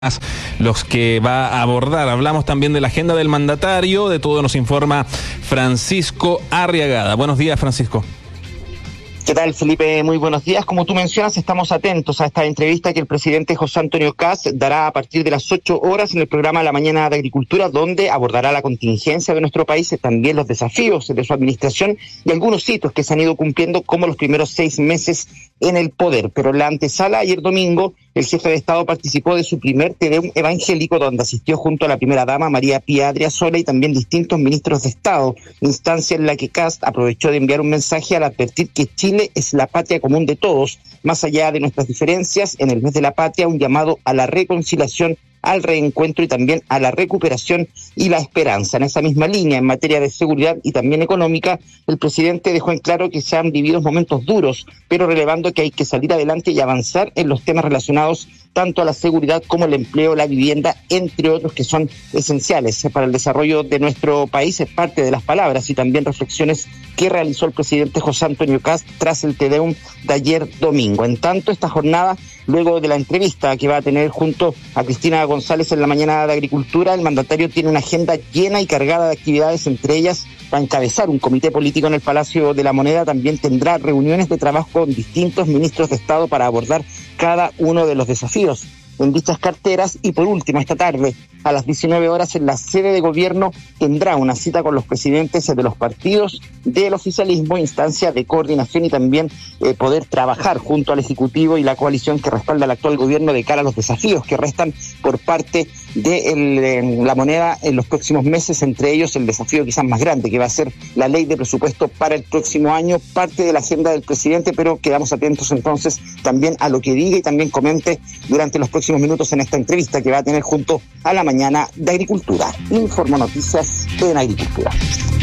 los que va a abordar. Hablamos también de la agenda del mandatario, de todo nos informa Francisco Arriagada. Buenos días, Francisco. ¿Qué tal, Felipe? Muy buenos días. Como tú mencionas, estamos atentos a esta entrevista que el presidente José Antonio Kast dará a partir de las 8 horas en el programa La Mañana de Agricultura, donde abordará la contingencia de nuestro país, también los desafíos de su administración y algunos hitos que se han ido cumpliendo como los primeros 6 meses en el poder. Pero en la antesala, ayer domingo, el jefe de Estado participó de su primer Te Deum evangélico, donde asistió junto a la primera dama María Pía Adriasola y también distintos ministros de Estado, instancia en la que Kast aprovechó de enviar un mensaje al advertir que Chile es la patria común de todos, más allá de nuestras diferencias. En el mes de la patria, un llamado a la reconciliación, al reencuentro y también a la recuperación y la esperanza. En esa misma línea, en materia de seguridad y también económica, el presidente dejó en claro que se han vivido momentos duros, pero relevando que hay que salir adelante y avanzar en los temas relacionados tanto a la seguridad como el empleo, la vivienda, entre otros que son esenciales para el desarrollo de nuestro país. Es parte de las palabras y también reflexiones que realizó el presidente José Antonio Kast tras el Te Deum de ayer domingo. En tanto, esta jornada, luego de la entrevista que va a tener junto a Cristina González en La Mañana de Agricultura, el mandatario tiene una agenda llena y cargada de actividades, entre ellas va a encabezar un comité político en el Palacio de la Moneda. También tendrá reuniones de trabajo con distintos ministros de Estado para abordar cada uno de los desafíos en dichas carteras. Y por último, esta tarde, a las 19 horas, en la sede de gobierno, tendrá una cita con los presidentes de los partidos del oficialismo, instancia de coordinación y también poder trabajar junto al Ejecutivo y la coalición que respalda al actual gobierno de cara a los desafíos que restan por parte de la moneda en los próximos meses, entre ellos el desafío quizás más grande, que va a ser la ley de presupuesto para el próximo año, parte de la agenda del presidente, pero quedamos atentos entonces también a lo que diga y también comente durante los próximos minutos en esta entrevista que va a tener junto a La Mañana de Agricultura. Informo Noticias en Agricultura.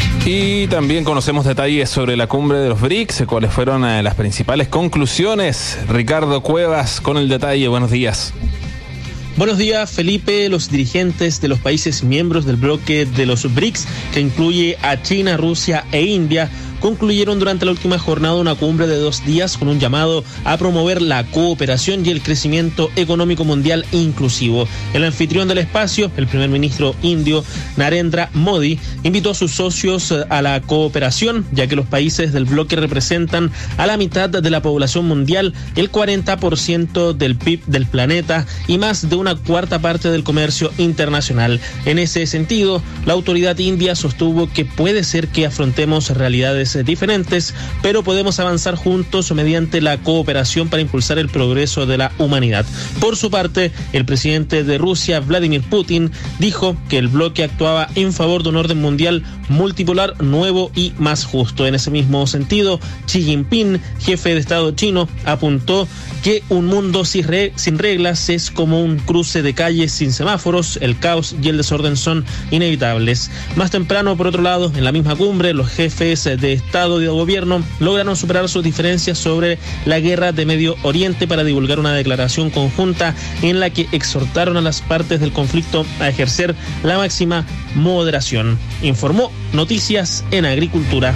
Y también conocemos detalles sobre la cumbre de los BRICS, cuáles fueron las principales conclusiones. Ricardo Cuevas con el detalle. Buenos días. Buenos días, Felipe. Los dirigentes de los países miembros del bloque de los BRICS, que incluye a China, Rusia e India, concluyeron durante la última jornada una cumbre de 2 días con un llamado a promover la cooperación y el crecimiento económico mundial inclusivo. El anfitrión del espacio, el primer ministro indio Narendra Modi, invitó a sus socios a la cooperación, ya que los países del bloque representan a la mitad de la población mundial, el 40% del PIB del planeta y más de una cuarta parte del comercio internacional. En ese sentido, la autoridad india sostuvo que puede ser que afrontemos realidades diferentes, pero podemos avanzar juntos mediante la cooperación para impulsar el progreso de la humanidad. Por su parte, el presidente de Rusia, Vladimir Putin, dijo que el bloque actuaba en favor de un orden mundial multipolar, nuevo y más justo. En ese mismo sentido, Xi Jinping, jefe de Estado chino, apuntó que un mundo sin reglas es como un cruce de calles sin semáforos. El caos y el desorden son inevitables. Más temprano, por otro lado, en la misma cumbre, los jefes de Estado y de gobierno lograron superar sus diferencias sobre la guerra de Medio Oriente para divulgar una declaración conjunta en la que exhortaron a las partes del conflicto a ejercer la máxima moderación. Informó Noticias en Agricultura.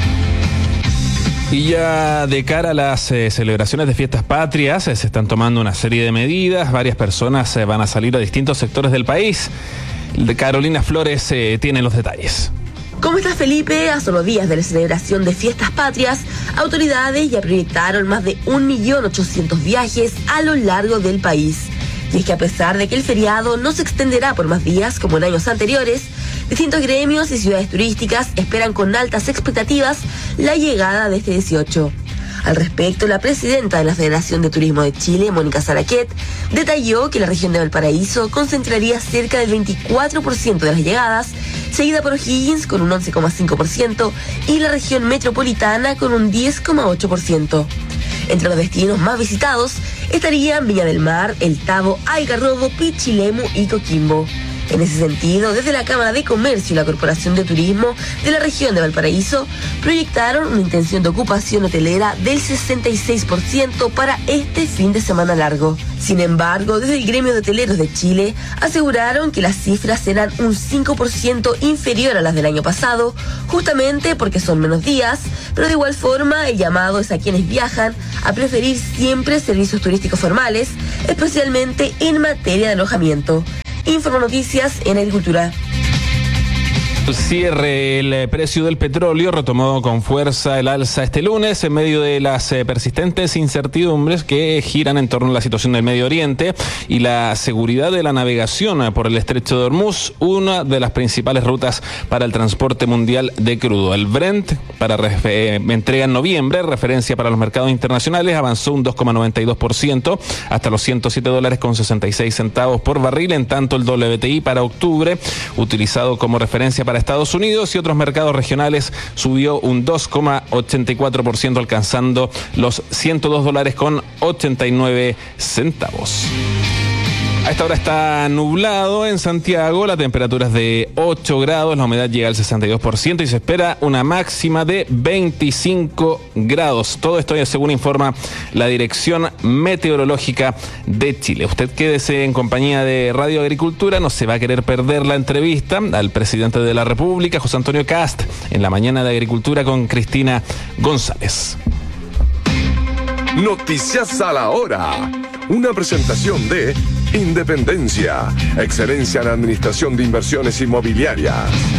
Y ya de cara a las celebraciones de fiestas patrias, se están tomando una serie de medidas. Varias personas van a salir a distintos sectores del país. Carolina Flores tiene los detalles. ¿Cómo estás, Felipe? A solo días de la celebración de fiestas patrias, autoridades ya proyectaron más de 1.800.000 viajes a lo largo del país. Y es que a pesar de que el feriado no se extenderá por más días como en años anteriores, distintos gremios y ciudades turísticas esperan con altas expectativas la llegada de este 18. Al respecto, la presidenta de la Federación de Turismo de Chile, Mónica Saraquet, detalló que la región de Valparaíso concentraría cerca del 24% de las llegadas, seguida por O'Higgins con un 11,5% y la región metropolitana con un 10,8%. Entre los destinos más visitados estarían Viña del Mar, El Tabo, Algarrobo, Pichilemu y Coquimbo. En ese sentido, desde la Cámara de Comercio y la Corporación de Turismo de la región de Valparaíso proyectaron una intención de ocupación hotelera del 66% para este fin de semana largo. Sin embargo, desde el Gremio de Hoteleros de Chile aseguraron que las cifras serán un 5% inferior a las del año pasado, justamente porque son menos días, pero de igual forma el llamado es a quienes viajan a preferir siempre servicios turísticos formales, especialmente en materia de alojamiento. Informa Noticias en Agricultura. El cierre, el precio del petróleo retomó con fuerza el alza este lunes en medio de las persistentes incertidumbres que giran en torno a la situación del Medio Oriente y la seguridad de la navegación por el estrecho de Hormuz, una de las principales rutas para el transporte mundial de crudo. El Brent, para entrega en noviembre, referencia para los mercados internacionales, avanzó un 2,92% hasta los $107.66 por barril, en tanto el WTI para octubre, utilizado como referencia para Estados Unidos y otros mercados regionales, subió un 2,84%, alcanzando los $102.89. A esta hora está nublado en Santiago, la temperatura es de 8 grados, la humedad llega al 62% y se espera una máxima de 25 grados. Todo esto según informa la Dirección Meteorológica de Chile. Usted quédese en compañía de Radio Agricultura, no se va a querer perder la entrevista al presidente de la República, José Antonio Kast, en la mañana de Agricultura con Cristina González. Noticias a la hora. Una presentación de Independencia, excelencia en administración de inversiones inmobiliarias.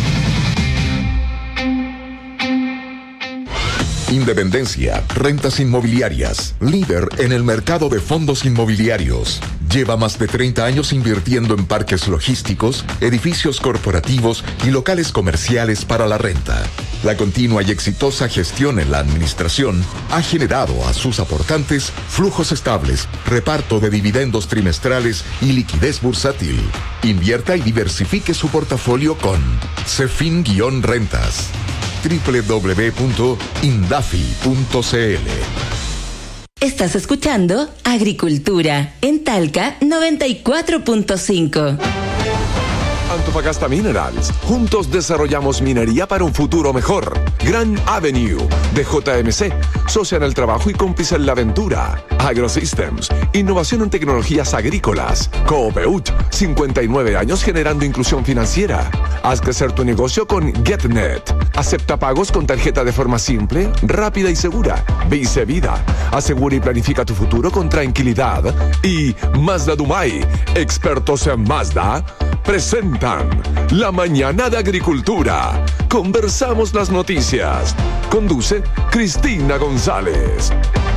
Independencia, rentas inmobiliarias, líder en el mercado de fondos inmobiliarios. Lleva más de 30 años invirtiendo en parques logísticos, edificios corporativos y locales comerciales para la renta. La continua y exitosa gestión en la administración ha generado a sus aportantes flujos estables, reparto de dividendos trimestrales y liquidez bursátil. Invierta y diversifique su portafolio con Cefin-Rentas. www.indafi.cl. Estás escuchando Agricultura en Talca 94.5. Antofagasta Minerals. Juntos desarrollamos minería para un futuro mejor. Grand Avenue de JMC. Socia en el trabajo y cómplice en la aventura. AgroSystems. Innovación en tecnologías agrícolas. Coopeut. 59 años generando inclusión financiera. Haz crecer tu negocio con GetNet. Acepta pagos con tarjeta de forma simple, rápida y segura. Vice Vida. Asegura y planifica tu futuro con tranquilidad. Y Mazda Dumay. Expertos en Mazda presentan La Mañana de Agricultura. Conversamos las noticias. Conduce Cristina González.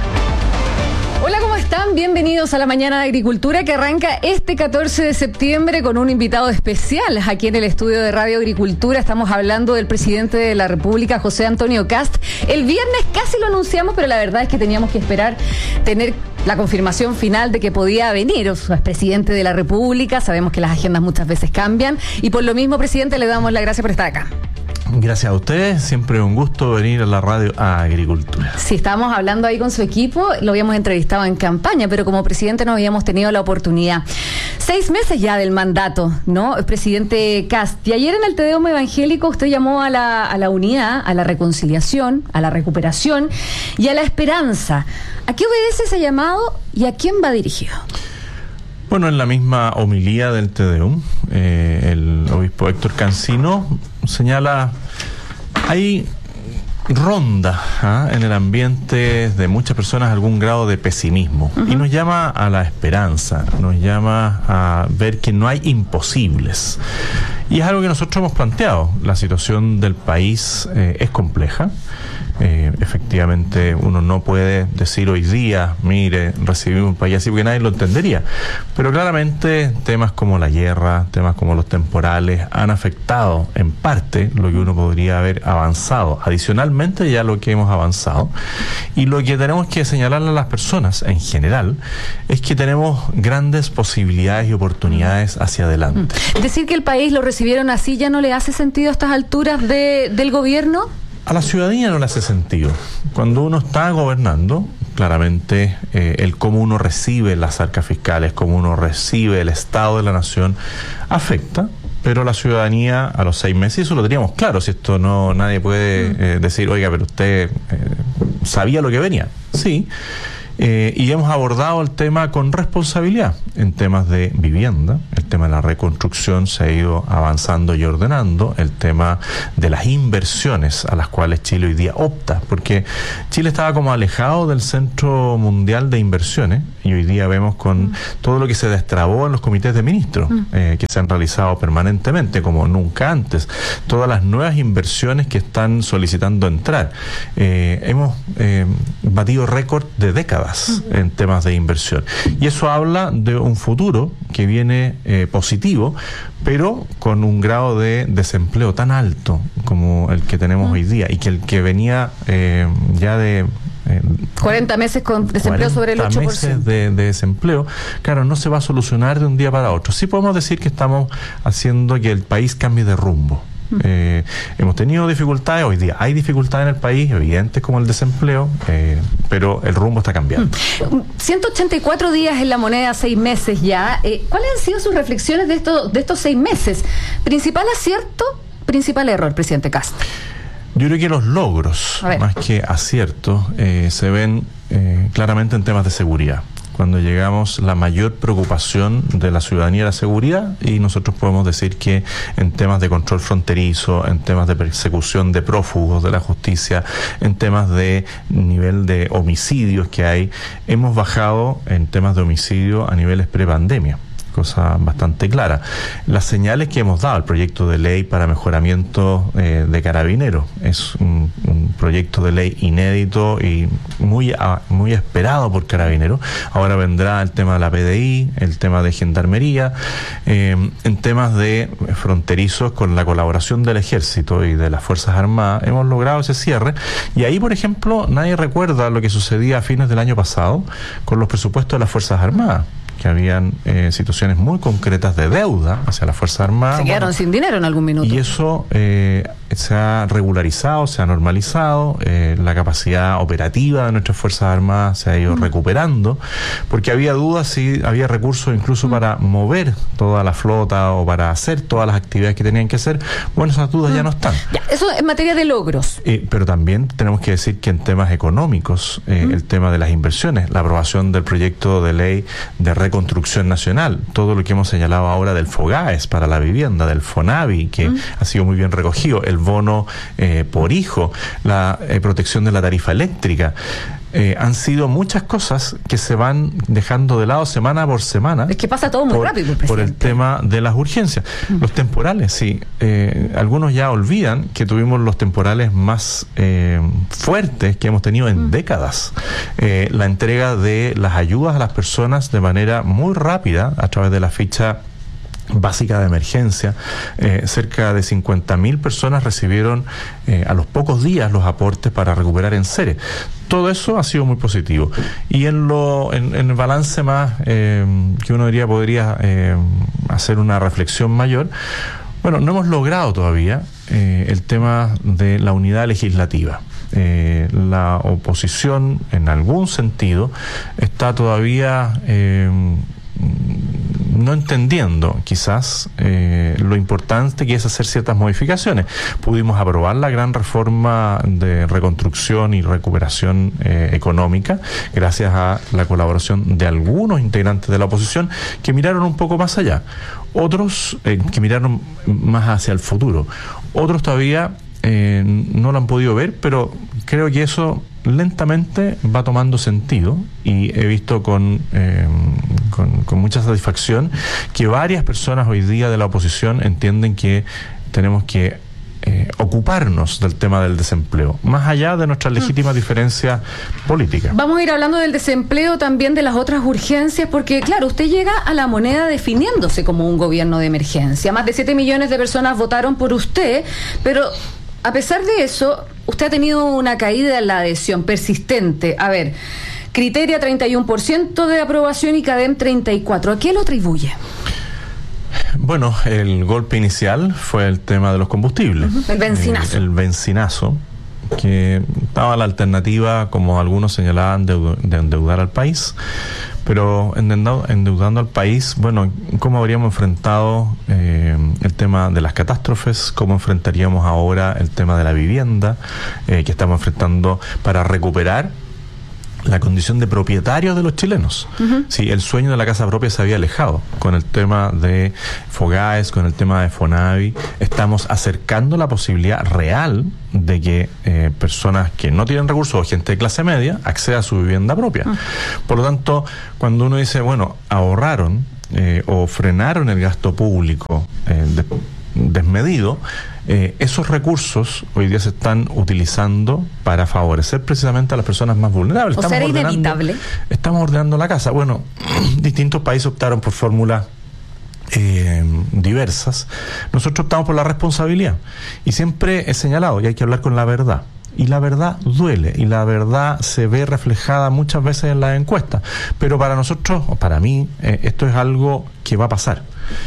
Hola, ¿cómo están? Bienvenidos a La Mañana de Agricultura, que arranca este 14 de septiembre con un invitado especial aquí en el estudio de Radio Agricultura. Estamos hablando del presidente de la República, José Antonio Kast. El viernes casi lo anunciamos, pero la verdad es que teníamos que esperar tener la confirmación final de que podía venir. O sea, es presidente de la República, sabemos que las agendas muchas veces cambian y por lo mismo, presidente, le damos las gracias por estar acá. Gracias a ustedes, siempre un gusto venir a la radio a Agricultura. Sí, estábamos hablando ahí con su equipo, lo habíamos entrevistado en campaña, pero como presidente no habíamos tenido la oportunidad. 6 meses ya del mandato, ¿no? Presidente Kast. Y ayer en el Te Deum Evangélico usted llamó a la unidad, a la reconciliación, a la recuperación y a la esperanza. ¿A qué obedece ese llamado y a quién va dirigido? Bueno, en la misma homilía del Te Deum, el obispo Héctor Cancino señala, hay ronda en el ambiente de muchas personas algún grado de pesimismo, y nos llama a la esperanza, nos llama a ver que no hay imposibles. Y es algo que nosotros hemos planteado. La situación del país es compleja. Efectivamente, uno no puede decir hoy día, mire, recibimos un país así, porque nadie lo entendería. Pero claramente temas como la guerra, temas como los temporales han afectado en parte lo que uno podría haber avanzado. Adicionalmente ya lo que hemos avanzado. Y lo que tenemos que señalarle a las personas en general es que tenemos grandes posibilidades y oportunidades hacia adelante. Decir que el país lo recibieron así ya no le hace sentido a estas alturas del gobierno. A la ciudadanía no le hace sentido. Cuando uno está gobernando, claramente el cómo uno recibe las arcas fiscales, cómo uno recibe el Estado de la Nación, afecta. Pero la ciudadanía a los 6 meses, eso lo teníamos claro, si esto no, nadie puede decir, oiga, pero usted sabía lo que venía. Sí. Y hemos abordado el tema con responsabilidad en temas de vivienda, el tema de la reconstrucción se ha ido avanzando y ordenando, el tema de las inversiones a las cuales Chile hoy día opta, porque Chile estaba como alejado del Centro Mundial de Inversiones y hoy día vemos con todo lo que se destrabó en los comités de ministros que se han realizado permanentemente como nunca antes, todas las nuevas inversiones que están solicitando entrar. Hemos batido récord de décadas en temas de inversión. Y eso habla de un futuro que viene positivo, pero con un grado de desempleo tan alto como el que tenemos hoy día, y que el que venía ya de 40 meses con desempleo sobre el 8%. 40 meses de desempleo, claro, no se va a solucionar de un día para otro. Sí podemos decir que estamos haciendo que el país cambie de rumbo. Hemos tenido dificultades, hoy día hay dificultades en el país, evidentes como el desempleo, pero el rumbo está cambiando. 184 días en la moneda, 6 meses ya. ¿Cuáles han sido sus reflexiones de estos 6 meses? ¿Principal acierto, principal error, presidente Kast? Yo creo que los logros, más que aciertos, se ven claramente en temas de seguridad. Cuando llegamos, la mayor preocupación de la ciudadanía era la seguridad, y nosotros podemos decir que en temas de control fronterizo, en temas de persecución de prófugos de la justicia, en temas de nivel de homicidios que hay, hemos bajado en temas de homicidio a niveles prepandemia. Cosa bastante clara. Las señales que hemos dado, el proyecto de ley para mejoramiento de Carabineros, es un proyecto de ley inédito y muy esperado por Carabineros. Ahora vendrá el tema de la PDI, el tema de Gendarmería, en temas de fronterizos con la colaboración del Ejército y de las Fuerzas Armadas, hemos logrado ese cierre. Y ahí, por ejemplo, nadie recuerda lo que sucedía a fines del año pasado con los presupuestos de las Fuerzas Armadas, que habían situaciones muy concretas de deuda hacia las Fuerzas Armadas. Se quedaron sin dinero en algún minuto. Y eso se ha regularizado, se ha normalizado, la capacidad operativa de nuestras Fuerzas Armadas se ha ido recuperando, porque había dudas si había recursos incluso para mover toda la flota o para hacer todas las actividades que tenían que hacer. Bueno, esas dudas ya no están. Ya, eso en materia de logros. Pero también tenemos que decir que en temas económicos, el tema de las inversiones, la aprobación del proyecto de ley de reconstrucción nacional, todo lo que hemos señalado ahora del FOGAES para la vivienda, del FONAVI, que ha sido muy bien recogido, el bono por hijo, la protección de la tarifa eléctrica. Han sido muchas cosas que se van dejando de lado semana por semana. Es que pasa todo muy rápido, presidente. Por el tema de las urgencias. Los temporales, sí. Algunos ya olvidan que tuvimos los temporales más fuertes que hemos tenido en décadas. La entrega de las ayudas a las personas de manera muy rápida a través de la ficha básica de emergencia. Cerca de 50.000 personas recibieron a los pocos días los aportes para recuperar enseres. Todo eso ha sido muy positivo. Y en el balance más que uno diría podría hacer una reflexión mayor, bueno, no hemos logrado todavía el tema de la unidad legislativa. La oposición, en algún sentido, está todavía no entendiendo quizás lo importante que es hacer ciertas modificaciones. Pudimos aprobar la gran reforma de reconstrucción y recuperación económica gracias a la colaboración de algunos integrantes de la oposición que miraron un poco más allá, otros que miraron más hacia el futuro, otros todavía no lo han podido ver, pero creo que eso lentamente va tomando sentido, y he visto con mucha satisfacción que varias personas hoy día de la oposición entienden que tenemos que ocuparnos del tema del desempleo, más allá de nuestras legítimas diferencias políticas. Vamos a ir hablando del desempleo, también de las otras urgencias, porque claro, usted llega a la moneda definiéndose como un gobierno de emergencia. Más de 7 millones de personas votaron por usted, pero a pesar de eso, usted ha tenido una caída en la adhesión persistente. A ver, Criteria 31% de aprobación y CADEM 34%. ¿A qué lo atribuye? Bueno, el golpe inicial fue el tema de los combustibles. El bencinazo. El bencinazo, que estaba la alternativa, como algunos señalaban, de endeudar al país. Pero endeudando al país, bueno, ¿cómo habríamos enfrentado el tema de las catástrofes? ¿Cómo enfrentaríamos ahora el tema de la vivienda que estamos enfrentando para recuperar la condición de propietarios de los chilenos? Uh-huh. Sí, el sueño de la casa propia se había alejado con el tema de Fogaes, con el tema de Fonavi. Estamos acercando la posibilidad real de que personas que no tienen recursos o gente de clase media acceda a su vivienda propia. Uh-huh. Por lo tanto, cuando uno dice, bueno, ahorraron o frenaron el gasto público desmedido, esos recursos hoy día se están utilizando para favorecer precisamente a las personas más vulnerables. O sea, era inevitable. Estamos ordenando la casa. Bueno, distintos países optaron por fórmulas diversas. Nosotros optamos por la responsabilidad. Y siempre he señalado, y hay que hablar con la verdad. Y la verdad duele, y la verdad se ve reflejada muchas veces en las encuestas. Pero para nosotros, o para mí, esto es algo que va a pasar.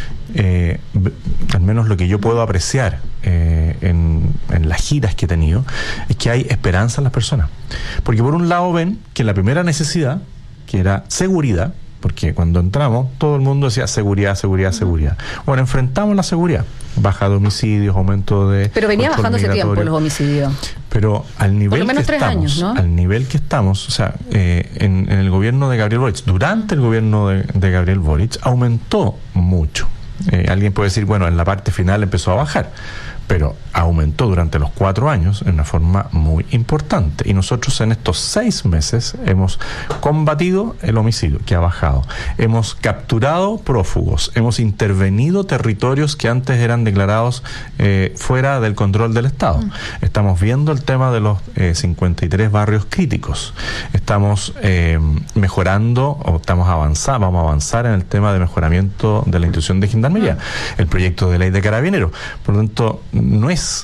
Al menos lo que yo puedo apreciar en las giras que he tenido, es que hay esperanza en las personas. Porque por un lado ven que la primera necesidad, que era seguridad, porque cuando entramos todo el mundo decía seguridad, seguridad, seguridad. Bueno, enfrentamos la seguridad, baja de homicidios, aumento de... Pero venía bajando ese tiempo los homicidios. Pero al nivel por lo menos que 3 estamos, años, ¿no? Al nivel que estamos, o sea, en el gobierno de Gabriel Boric, durante el gobierno de Gabriel Boric, aumentó mucho. Alguien puede decir, bueno, en la parte final empezó a bajar, pero aumentó durante los 4 años en una forma muy importante. Y nosotros en estos 6 meses hemos combatido el homicidio, que ha bajado. Hemos capturado prófugos, hemos intervenido territorios que antes eran declarados fuera del control del Estado. Estamos viendo el tema de los 53 barrios críticos. Estamos mejorando, o vamos a avanzar en el tema de mejoramiento de la institución de Gendarmería, el proyecto de ley de Carabineros. Por lo tanto, no es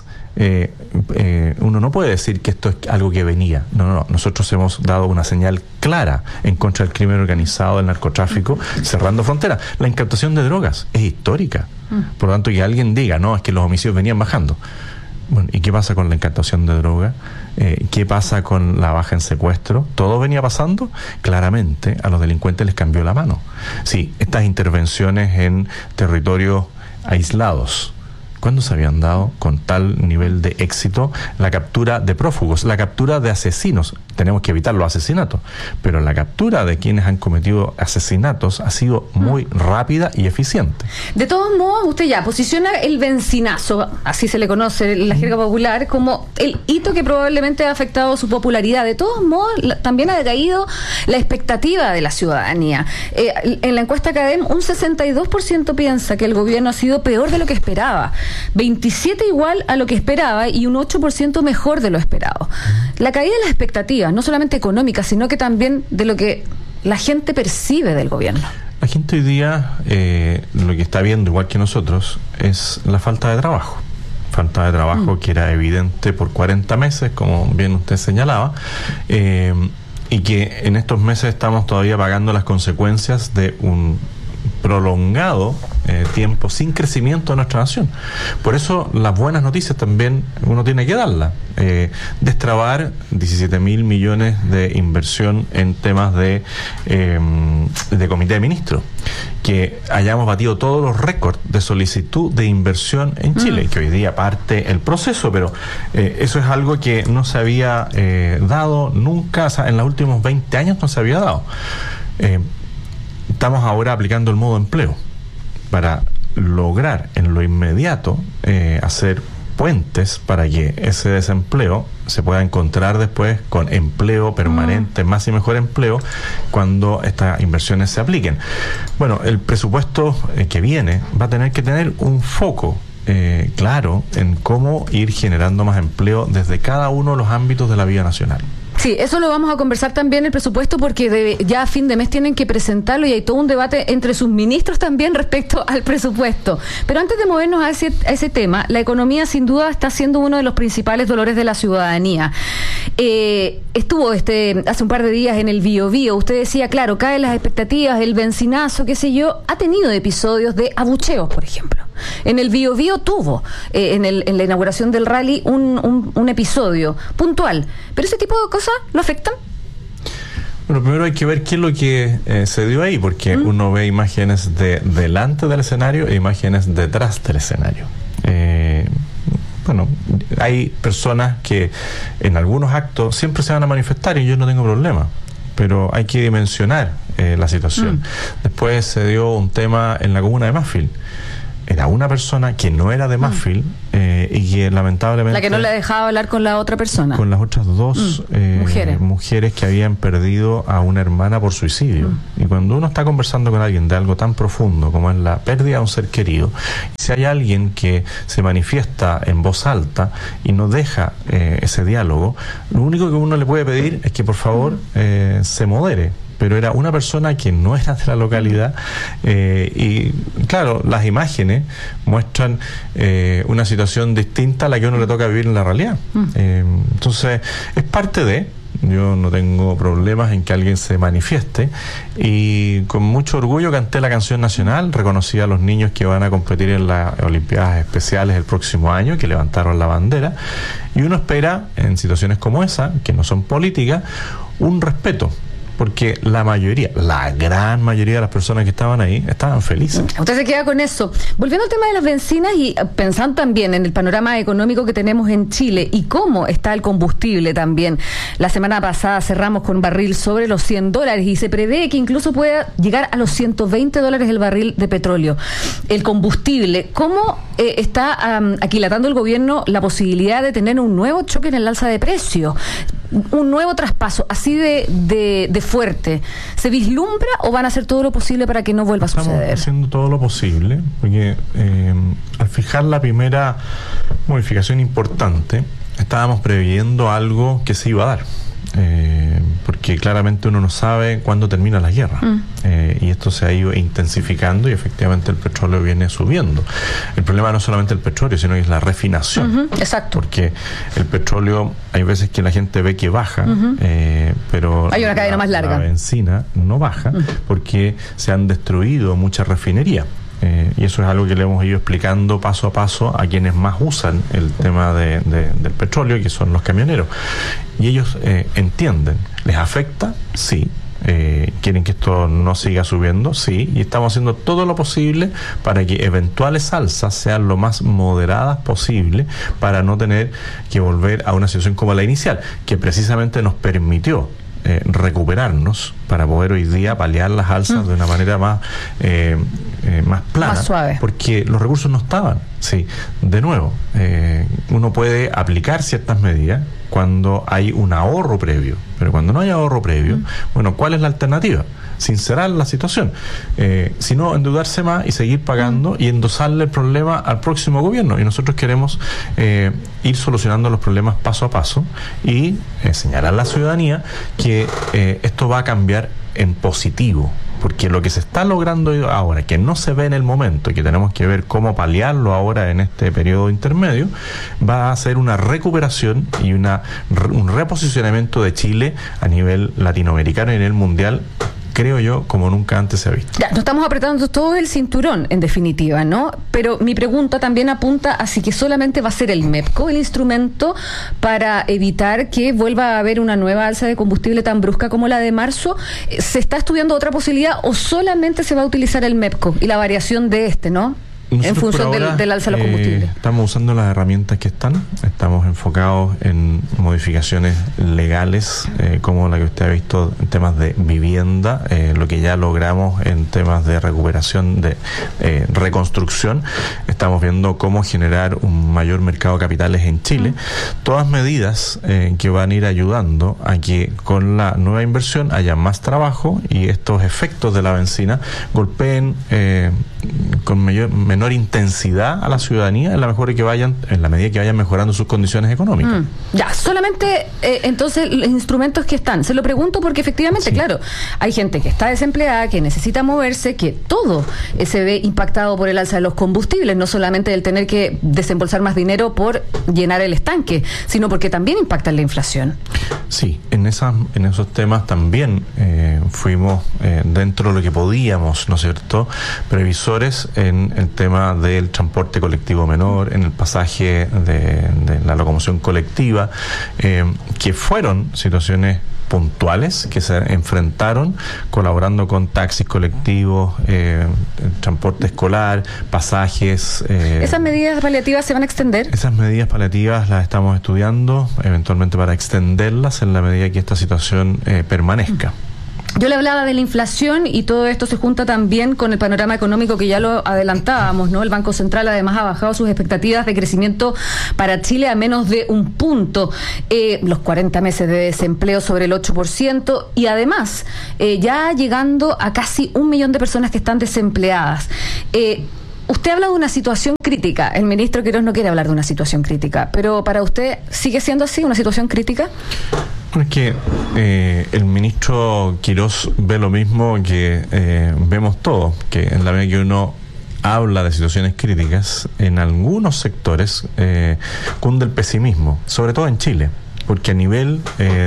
uno no puede decir que esto es algo que venía. No. Nosotros hemos dado una señal clara en contra del crimen organizado, del narcotráfico, cerrando fronteras. La incautación de drogas es histórica. Por lo tanto, que alguien diga, no, es que los homicidios venían bajando. Bueno, ¿y qué pasa con la incautación de droga? ¿Qué pasa con la baja en secuestro? ¿Todo venía pasando? Claramente a los delincuentes les cambió la mano. Sí, estas intervenciones en territorios aislados, ¿cuándo se habían dado con tal nivel de éxito? La captura de prófugos, la captura de asesinos. Tenemos que evitar los asesinatos, pero la captura de quienes han cometido asesinatos ha sido muy rápida y eficiente. De todos modos, usted ya posiciona el benzinazo, así se le conoce en la jerga popular, como el hito que probablemente ha afectado su popularidad. De todos modos, también ha decaído la expectativa de la ciudadanía. En la encuesta CADEM, un 62% piensa que el gobierno ha sido peor de lo que esperaba, 27% igual a lo que esperaba y un 8% mejor de lo esperado. La caída de las expectativas, no solamente económicas, sino que también de lo que la gente percibe del gobierno. La gente hoy día lo que está viendo, igual que nosotros, es la falta de trabajo. Falta de trabajo que era evidente por 40 meses, como bien usted señalaba, y que en estos meses estamos todavía pagando las consecuencias de un prolongado tiempo sin crecimiento de nuestra nación. Por eso las buenas noticias también uno tiene que darlas. Destrabar 17.000 millones de inversión en temas de comité de ministros, que hayamos batido todos los récords de solicitud de inversión en Chile, que hoy día parte el proceso, pero eso es algo que no se había dado nunca, o sea, en los últimos 20 años no se había dado. Estamos ahora aplicando el modo empleo para lograr en lo inmediato hacer puentes para que ese desempleo se pueda encontrar después con empleo permanente, más y mejor empleo, cuando estas inversiones se apliquen. Bueno, el presupuesto que viene va a tener que tener un foco claro en cómo ir generando más empleo desde cada uno de los ámbitos de la vida nacional. Sí, eso lo vamos a conversar también el presupuesto, porque ya a fin de mes tienen que presentarlo y hay todo un debate entre sus ministros también respecto al presupuesto. Pero antes de movernos a ese tema, la economía sin duda está siendo uno de los principales dolores de la ciudadanía. Estuvo hace un par de días en el Biobío. Usted decía, claro, caen las expectativas, el benzinazo, qué sé yo. Ha tenido episodios de abucheos, por ejemplo. En el Biobío tuvo, en la inauguración del rally, un episodio puntual. ¿Pero ese tipo de cosas lo afectan? Bueno, primero hay que ver qué es lo que se dio ahí, porque uno ve imágenes delante del escenario e imágenes detrás del escenario. Bueno, hay personas que en algunos actos siempre se van a manifestar y yo no tengo problema, pero hay que dimensionar la situación. Después se dio un tema en la comuna de Mafil. Era una persona que no era de Mafil y que lamentablemente... La que no le dejaba hablar con la otra persona. Con las otras dos mujeres que habían perdido a una hermana por suicidio. Y cuando uno está conversando con alguien de algo tan profundo como es la pérdida de un ser querido, si hay alguien que se manifiesta en voz alta y no deja ese diálogo, lo único que uno le puede pedir es que por favor se modere. Pero era una persona que no era de la localidad y claro, las imágenes muestran una situación distinta a la que a uno le toca vivir en la realidad. Entonces, es parte de... Yo no tengo problemas en que alguien se manifieste y con mucho orgullo canté la canción nacional, reconocí a los niños que van a competir en las Olimpiadas Especiales el próximo año, que levantaron la bandera, y uno espera en situaciones como esa, que no son políticas, un respeto. Porque la gran mayoría de las personas que estaban ahí estaban felices. Usted se queda con eso. Volviendo al tema de las bencinas y pensando también en el panorama económico que tenemos en Chile y cómo está el combustible también. La semana pasada cerramos con un barril sobre los $100 y se prevé que incluso pueda llegar a los $120 el barril de petróleo. El combustible, ¿cómo está aquilatando el gobierno la posibilidad de tener un nuevo choque en el alza de precios? Un nuevo traspaso, así de fuerte. ¿Se vislumbra o van a hacer todo lo posible para que no vuelva a suceder? Estamos haciendo todo lo posible, porque al fijar la primera modificación importante, estábamos previendo algo que se iba a dar. Porque claramente uno no sabe cuándo termina la guerra y esto se ha ido intensificando y efectivamente el petróleo viene subiendo. El problema no es solamente el petróleo, sino que es la refinación. Exacto. Porque el petróleo, hay veces que la gente ve que baja, pero hay una cadena más larga. La bencina no baja porque se han destruido muchas refinerías. Y eso es algo que le hemos ido explicando paso a paso a quienes más usan el tema del petróleo, que son los camioneros. Y ellos entienden. ¿Les afecta? Sí. ¿Quieren que esto no siga subiendo? Sí. Y estamos haciendo todo lo posible para que eventuales alzas sean lo más moderadas posible para no tener que volver a una situación como la inicial, que precisamente nos permitió recuperarnos para poder hoy día paliar las alzas de una manera más plana, más suave, porque los recursos no estaban. Sí, de nuevo, uno puede aplicar ciertas medidas cuando hay un ahorro previo, pero cuando no hay ahorro previo, bueno, ¿cuál es la alternativa? Sincerar la situación, sino endeudarse más y seguir pagando y endosarle el problema al próximo gobierno. Y nosotros queremos ir solucionando los problemas paso a paso y señalar a la ciudadanía que esto va a cambiar en positivo, porque lo que se está logrando ahora, que no se ve en el momento y que tenemos que ver cómo paliarlo ahora en este periodo intermedio, va a ser una recuperación y un reposicionamiento de Chile a nivel latinoamericano y a nivel mundial, creo yo, como nunca antes se ha visto. Ya, nos estamos apretando todo el cinturón, en definitiva, ¿no? Pero mi pregunta también apunta así que solamente va a ser el MEPCO el instrumento para evitar que vuelva a haber una nueva alza de combustible tan brusca como la de marzo. ¿Se está estudiando otra posibilidad o solamente se va a utilizar el MEPCO y la variación de ¿no? Nosotros en función del alza de los combustibles? Estamos usando las herramientas que estamos enfocados en modificaciones legales, como la que usted ha visto en temas de vivienda, lo que ya logramos en temas de recuperación, de reconstrucción. Estamos viendo cómo generar un mayor mercado de capitales en Chile. Todas medidas que van a ir ayudando a que con la nueva inversión haya más trabajo y estos efectos de la bencina golpeen con menor intensidad a la ciudadanía en la medida que vayan mejorando sus condiciones económicas. Ya, solamente entonces los instrumentos que están. Se lo pregunto porque efectivamente, claro, hay gente que está desempleada, que necesita moverse, que todo se ve impactado por el alza de los combustibles, no solamente del tener que desembolsar más dinero por llenar el estanque, sino porque también impacta en la inflación. Sí, en esos temas también fuimos dentro de lo que podíamos, ¿no es cierto?, previsores en el tema tema del transporte colectivo menor, en el pasaje de la locomoción colectiva, que fueron situaciones puntuales que se enfrentaron colaborando con taxis colectivos, transporte escolar, pasajes. ¿Esas medidas paliativas se van a extender? Esas medidas paliativas las estamos estudiando eventualmente para extenderlas en la medida que esta situación permanezca. Yo le hablaba de la inflación y todo esto se junta también con el panorama económico que ya lo adelantábamos, ¿no? El Banco Central además ha bajado sus expectativas de crecimiento para Chile a menos de 1 punto, los 40 meses de desempleo sobre el 8% y además ya llegando a casi 1 millón de personas que están desempleadas. Usted habla de una situación crítica, el ministro Quirós no quiere hablar de una situación crítica, pero para usted, ¿sigue siendo así, una situación crítica? Es que el ministro Quirós ve lo mismo que vemos todos, que en la medida que uno habla de situaciones críticas, en algunos sectores cunde el pesimismo, sobre todo en Chile, porque a nivel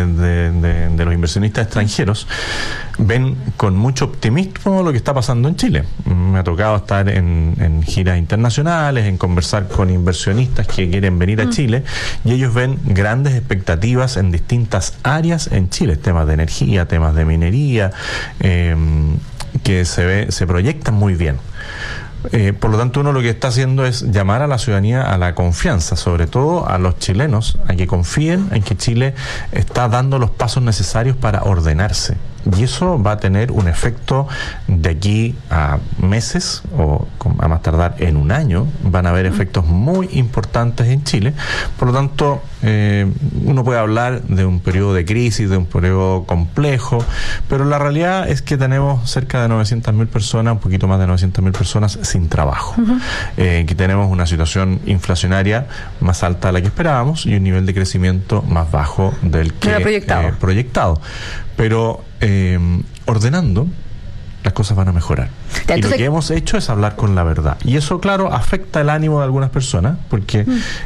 de los inversionistas extranjeros ven con mucho optimismo lo que está pasando en Chile. Me ha tocado estar en giras internacionales, en conversar con inversionistas que quieren venir a Chile, y ellos ven grandes expectativas en distintas áreas en Chile, temas de energía, temas de minería, que se proyectan muy bien. Por lo tanto, uno lo que está haciendo es llamar a la ciudadanía a la confianza, sobre todo a los chilenos, a que confíen en que Chile está dando los pasos necesarios para ordenarse. Y eso va a tener un efecto de aquí a meses o a más tardar en 1 año. Van a haber efectos muy importantes en Chile. Por lo tanto, uno puede hablar de un periodo de crisis, de un periodo complejo, pero la realidad es que tenemos cerca de 900.000 personas, un poquito más de 900.000 personas sin trabajo. Que tenemos una situación inflacionaria más alta de la que esperábamos y un nivel de crecimiento más bajo del que proyectado. Pero ordenando, las cosas van a mejorar. Y lo que hemos hecho es hablar con la verdad. Y eso, claro, afecta el ánimo de algunas personas, porque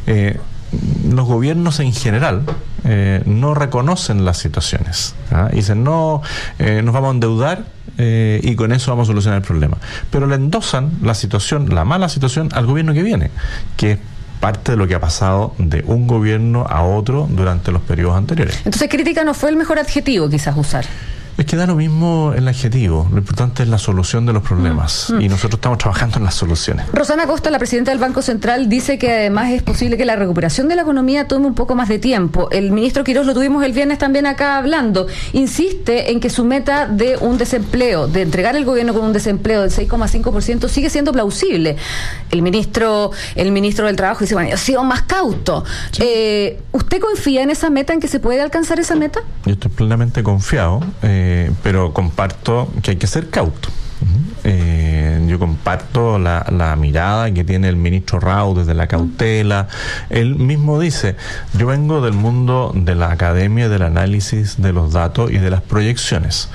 los gobiernos en general no reconocen las situaciones. Dicen, no, nos vamos a endeudar y con eso vamos a solucionar el problema. Pero le endosan la situación, la mala situación, al gobierno que viene, que es parte de lo que ha pasado de un gobierno a otro durante los periodos anteriores. Entonces, crítica no fue el mejor adjetivo quizás usar. Es que da lo mismo el adjetivo, lo importante es la solución de los problemas y nosotros estamos trabajando en las soluciones. Rosana Costa, la presidenta del Banco Central, dice que además es posible que la recuperación de la economía tome un poco más de tiempo. El ministro Quirós, lo tuvimos el viernes también acá hablando, insiste en que su meta de un desempleo, de entregar el gobierno con un desempleo del 6,5% sigue siendo plausible. El ministro del Trabajo dice, bueno, yo he sido más cauto. Sí. ¿Usted confía en esa meta, en que se puede alcanzar esa meta? Yo estoy plenamente confiado. Pero comparto que hay que ser cauto. Yo comparto la mirada que tiene el ministro Rau desde la cautela. Él mismo dice, yo vengo del mundo de la academia, del análisis de los datos y de las proyecciones.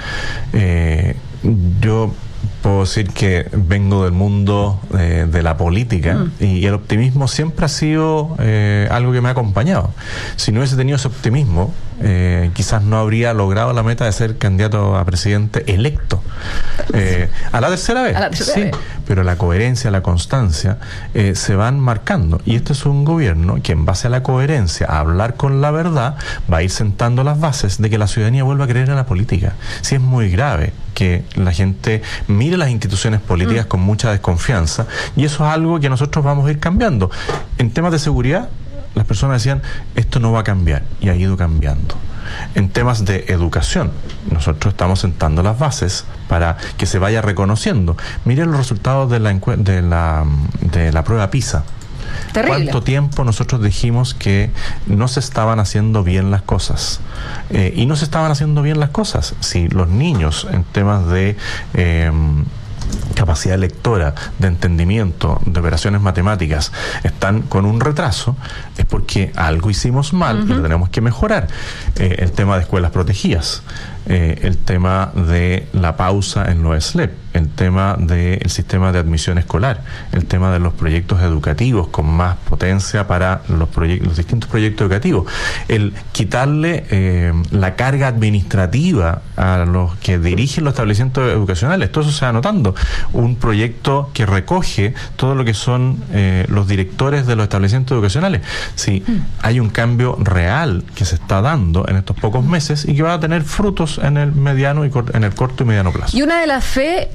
Yo puedo decir que vengo del mundo de la política y el optimismo siempre ha sido algo que me ha acompañado. Si no hubiese tenido ese optimismo, quizás no habría logrado la meta de ser candidato a presidente electo a la tercera vez. Pero la coherencia, la constancia se van marcando, y este es un gobierno que en base a la coherencia, a hablar con la verdad, va a ir sentando las bases de que la ciudadanía vuelva a creer en la política. Sí, es muy grave que la gente mire las instituciones políticas con mucha desconfianza, y eso es algo que nosotros vamos a ir cambiando. En temas de seguridad, las personas decían, esto no va a cambiar, y ha ido cambiando. En temas de educación, nosotros estamos sentando las bases para que se vaya reconociendo. Miren los resultados de la prueba PISA. Terrible. ¿Cuánto tiempo nosotros dijimos que no se estaban haciendo bien las cosas? Y no se estaban haciendo bien las cosas. Si los niños en temas de capacidad lectora, de entendimiento, de operaciones matemáticas, están con un retraso, es porque algo hicimos mal y lo tenemos que mejorar. El tema de escuelas protegidas. el tema de la pausa en los SLEP, el tema del sistema de admisión escolar, el tema de los proyectos educativos con más potencia para los distintos proyectos educativos, el quitarle la carga administrativa a los que dirigen los establecimientos educacionales. Todo eso se va notando. Un proyecto que recoge todo lo que son los directores de los establecimientos educacionales. Sí, hay un cambio real que se está dando en estos pocos meses y que va a tener frutos en el mediano y en el corto y mediano plazo. Y una de las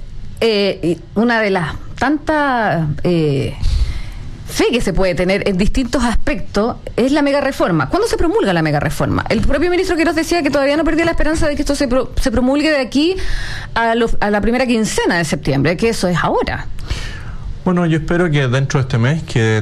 una de las tantas fe que se puede tener en distintos aspectos es la mega reforma. ¿Cuándo se promulga la mega reforma? El propio ministro Quirós decía que todavía no perdía la esperanza de que esto se promulgue de aquí a la primera quincena de septiembre, que eso es ahora. Bueno, yo espero que dentro de este mes quede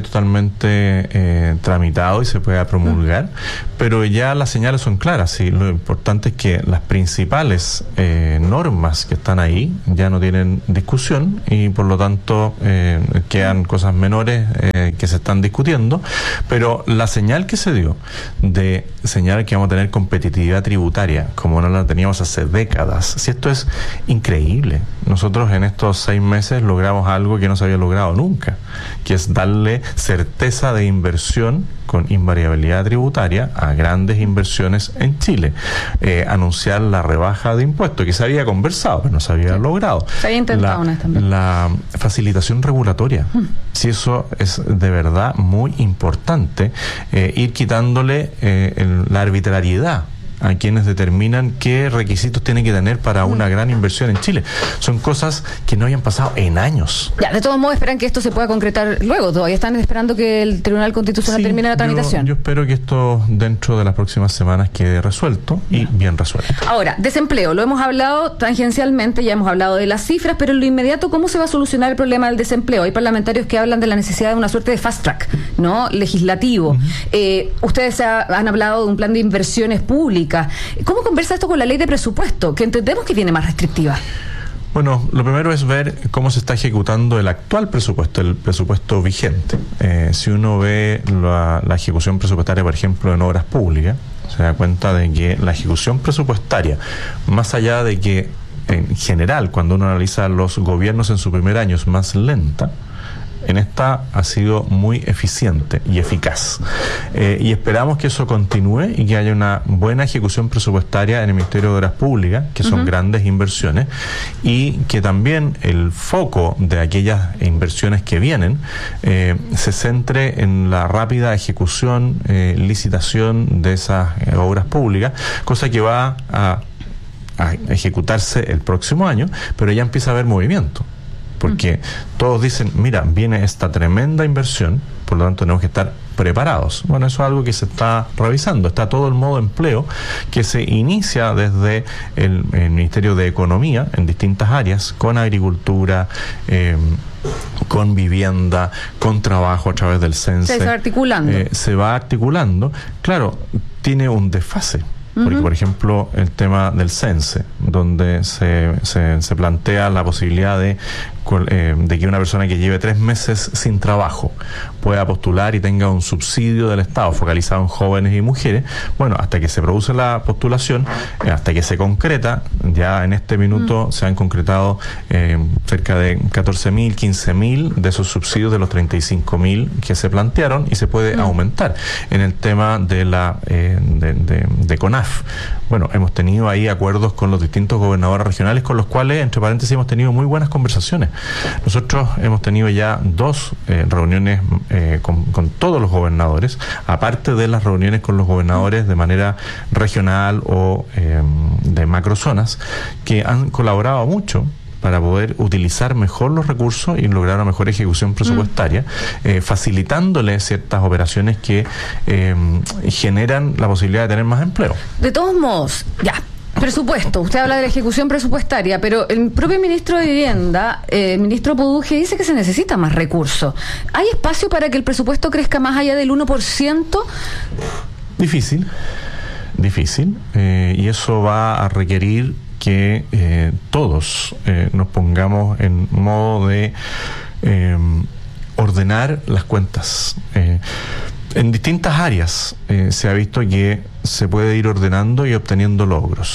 totalmente tramitado y se pueda promulgar, pero ya las señales son claras. Y lo importante es que las principales normas que están ahí ya no tienen discusión y por lo tanto quedan cosas menores que se están discutiendo, pero la señal que se dio de señalar que vamos a tener competitividad tributaria como no la teníamos hace décadas, si esto es increíble. Nosotros en estos 6 meses logramos algo que no se había logrado nunca, que es darle certeza de inversión con invariabilidad tributaria a grandes inversiones en Chile, anunciar la rebaja de impuestos que se había conversado pero no se había logrado, se había intentado la facilitación regulatoria. Si eso es de verdad muy importante, ir quitándole la arbitrariedad a quienes determinan qué requisitos tienen que tener para una gran inversión en Chile. Son cosas que no habían pasado en años. Ya, de todos modos esperan que esto se pueda concretar luego. Todavía están esperando que el Tribunal Constitucional termine la tramitación. Yo espero que esto dentro de las próximas semanas quede resuelto y bien resuelto. Ahora, desempleo. Lo hemos hablado tangencialmente, ya hemos hablado de las cifras, pero en lo inmediato, ¿cómo se va a solucionar el problema del desempleo? Hay parlamentarios que hablan de la necesidad de una suerte de fast track, ¿no? Legislativo. Ustedes han hablado de un plan de inversiones públicas. ¿Cómo conversa esto con la ley de presupuesto, que entendemos que viene más restrictiva? Bueno, lo primero es ver cómo se está ejecutando el actual presupuesto, el presupuesto vigente. Si uno ve la ejecución presupuestaria, por ejemplo, en obras públicas, se da cuenta de que la ejecución presupuestaria, más allá de que en general, cuando uno analiza los gobiernos en su primer año, es más lenta, en esta ha sido muy eficiente y eficaz. Y esperamos que eso continúe y que haya una buena ejecución presupuestaria en el Ministerio de Obras Públicas, que son grandes inversiones, y que también el foco de aquellas inversiones que vienen se centre en la rápida ejecución, licitación de esas obras públicas, cosa que va a ejecutarse el próximo año, pero ya empieza a haber movimiento. Porque todos dicen, mira, viene esta tremenda inversión, por lo tanto tenemos que estar preparados. Bueno, eso es algo que se está revisando. Está todo el modo empleo que se inicia desde el Ministerio de Economía en distintas áreas, con agricultura, con vivienda, con trabajo a través del CENSE. Se va articulando. Se va articulando. Claro, tiene un desfase. Porque, por ejemplo, el tema del CENSE, donde se plantea la posibilidad de que una persona que lleve 3 meses sin trabajo pueda postular y tenga un subsidio del Estado focalizado en jóvenes y mujeres. Bueno, hasta que se produce la postulación, hasta que se concreta, ya en este minuto se han concretado cerca de 14.000, 15.000 de esos subsidios de los 35.000 que se plantearon, y se puede aumentar. En el tema de de CONAF, bueno, hemos tenido ahí acuerdos con los distintos gobernadores regionales, con los cuales, entre paréntesis, hemos tenido muy buenas conversaciones. Nosotros hemos tenido ya 2 reuniones con todos los gobernadores, aparte de las reuniones con los gobernadores de manera regional o de macrozonas, que han colaborado mucho para poder utilizar mejor los recursos y lograr una mejor ejecución presupuestaria, facilitándole ciertas operaciones que generan la posibilidad de tener más empleo. De todos modos, ya, presupuesto, usted habla de la ejecución presupuestaria, pero el propio ministro de Vivienda, el ministro Poduje, dice que se necesita más recursos. ¿Hay espacio para que el presupuesto crezca más allá del 1%? Difícil, y eso va a requerir que todos nos pongamos en modo de ordenar las cuentas. En distintas áreas se ha visto que se puede ir ordenando y obteniendo logros.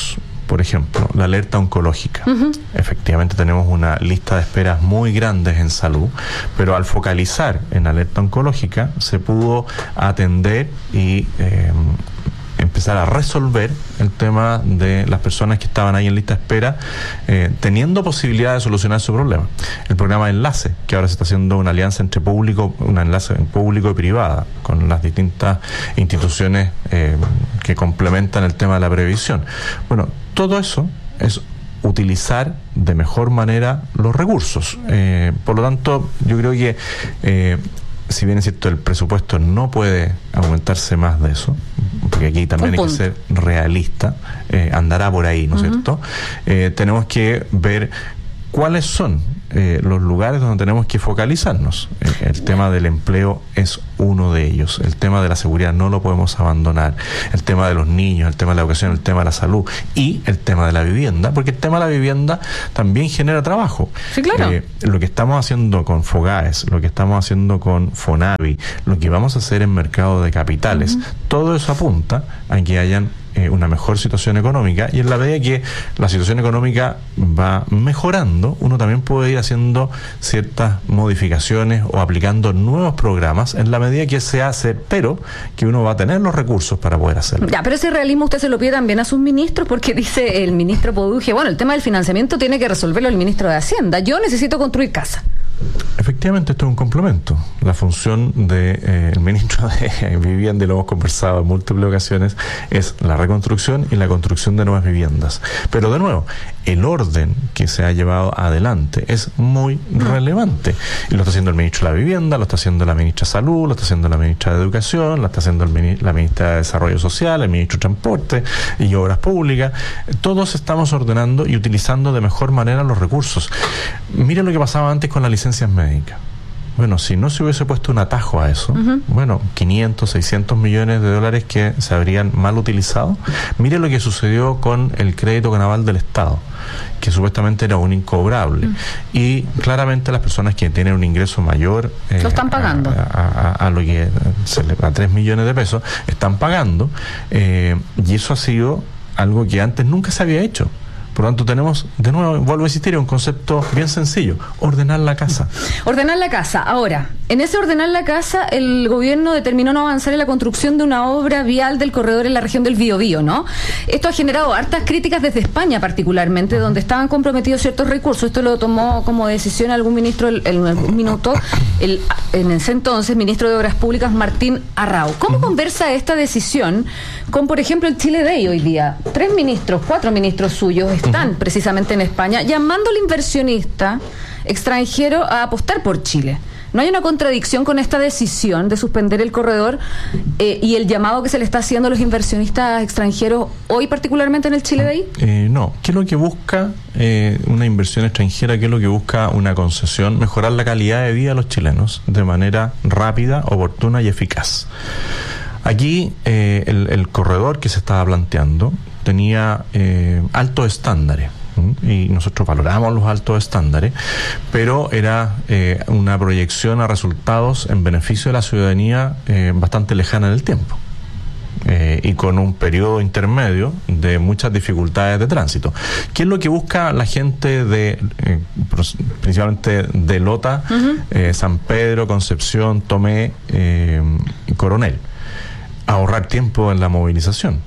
por ejemplo, la alerta oncológica. Efectivamente tenemos una lista de esperas muy grandes en salud, pero al focalizar en alerta oncológica se pudo atender y empezar a resolver el tema de las personas que estaban ahí en lista de espera, teniendo posibilidad de solucionar su problema. El programa Enlace, que ahora se está haciendo una alianza entre un enlace público y privada, con las distintas instituciones que complementan el tema de la previsión. Bueno, todo eso es utilizar de mejor manera los recursos. Por lo tanto, yo creo que si bien es cierto, el presupuesto no puede aumentarse más de eso, porque aquí también hay que ser realista, andará por ahí, ¿no es cierto? Tenemos que ver cuáles son los lugares donde tenemos que focalizarnos. El tema del empleo es uno de ellos. El tema de la seguridad no lo podemos abandonar. El tema de los niños, el tema de la educación, el tema de la salud y el tema de la vivienda, porque el tema de la vivienda también genera trabajo. Sí, claro. Lo que estamos haciendo con FOGAES, lo que estamos haciendo con FONAVI, lo que vamos a hacer en mercado de capitales, todo eso apunta a que hayan una mejor situación económica, y en la medida que la situación económica va mejorando, uno también puede ir haciendo ciertas modificaciones o aplicando nuevos programas en la medida que se hace, pero que uno va a tener los recursos para poder hacerlo. Ya, pero ese realismo usted se lo pide también a sus ministros, porque dice el ministro Poduje, bueno, el tema del financiamiento tiene que resolverlo el ministro de Hacienda. Yo necesito construir casa. Efectivamente, esto es un complemento. La función del ministro de Vivienda, y lo hemos conversado en múltiples ocasiones, es la reconstrucción y la construcción de nuevas viviendas. Pero de nuevo, el orden que se ha llevado adelante es muy relevante. Y lo está haciendo el ministro de la Vivienda, lo está haciendo la ministra de Salud, lo está haciendo la ministra de Educación, lo está haciendo la ministra de Desarrollo Social, el ministro de Transporte y Obras Públicas. Todos estamos ordenando y utilizando de mejor manera los recursos. Mira lo que pasaba antes con las licencias médicas. Bueno, si no se hubiese puesto un atajo a eso, 500, 600 millones de dólares que se habrían mal utilizado. Mire lo que sucedió con el crédito con aval del Estado, que supuestamente era un incobrable. Y claramente las personas que tienen un ingreso mayor lo están pagando a lo que a 3 millones de pesos están pagando, y eso ha sido algo que antes nunca se había hecho. Por lo tanto, tenemos, de nuevo, vuelvo a insistir, un concepto bien sencillo: ordenar la casa. Ordenar la casa. Ahora, en ese ordenar la casa, el gobierno determinó no avanzar en la construcción de una obra vial del corredor en la región del Biobío, ¿no? Esto ha generado hartas críticas desde España, particularmente, donde estaban comprometidos ciertos recursos. Esto lo tomó como decisión algún ministro en algún minuto, en ese entonces, ministro de Obras Públicas, Martín Arrau. ¿Cómo conversa esta decisión con, por ejemplo, el Chile Day hoy día? 4 ministros suyos están precisamente en España llamando al inversionista extranjero a apostar por Chile. ¿No hay una contradicción con esta decisión de suspender el corredor y el llamado que se le está haciendo a los inversionistas extranjeros hoy, particularmente en el Chile Day? No. ¿Qué es lo que busca una inversión extranjera? ¿Qué es lo que busca una concesión? Mejorar la calidad de vida de los chilenos de manera rápida, oportuna y eficaz. Aquí el corredor que se estaba planteando tenía altos estándares, y nosotros valoramos los altos estándares, pero era una proyección a resultados en beneficio de la ciudadanía bastante lejana en el tiempo. Y con un periodo intermedio de muchas dificultades de tránsito. ¿Qué es lo que busca la gente principalmente de Lota, San Pedro, Concepción, Tomé y Coronel? Ahorrar tiempo en la movilización.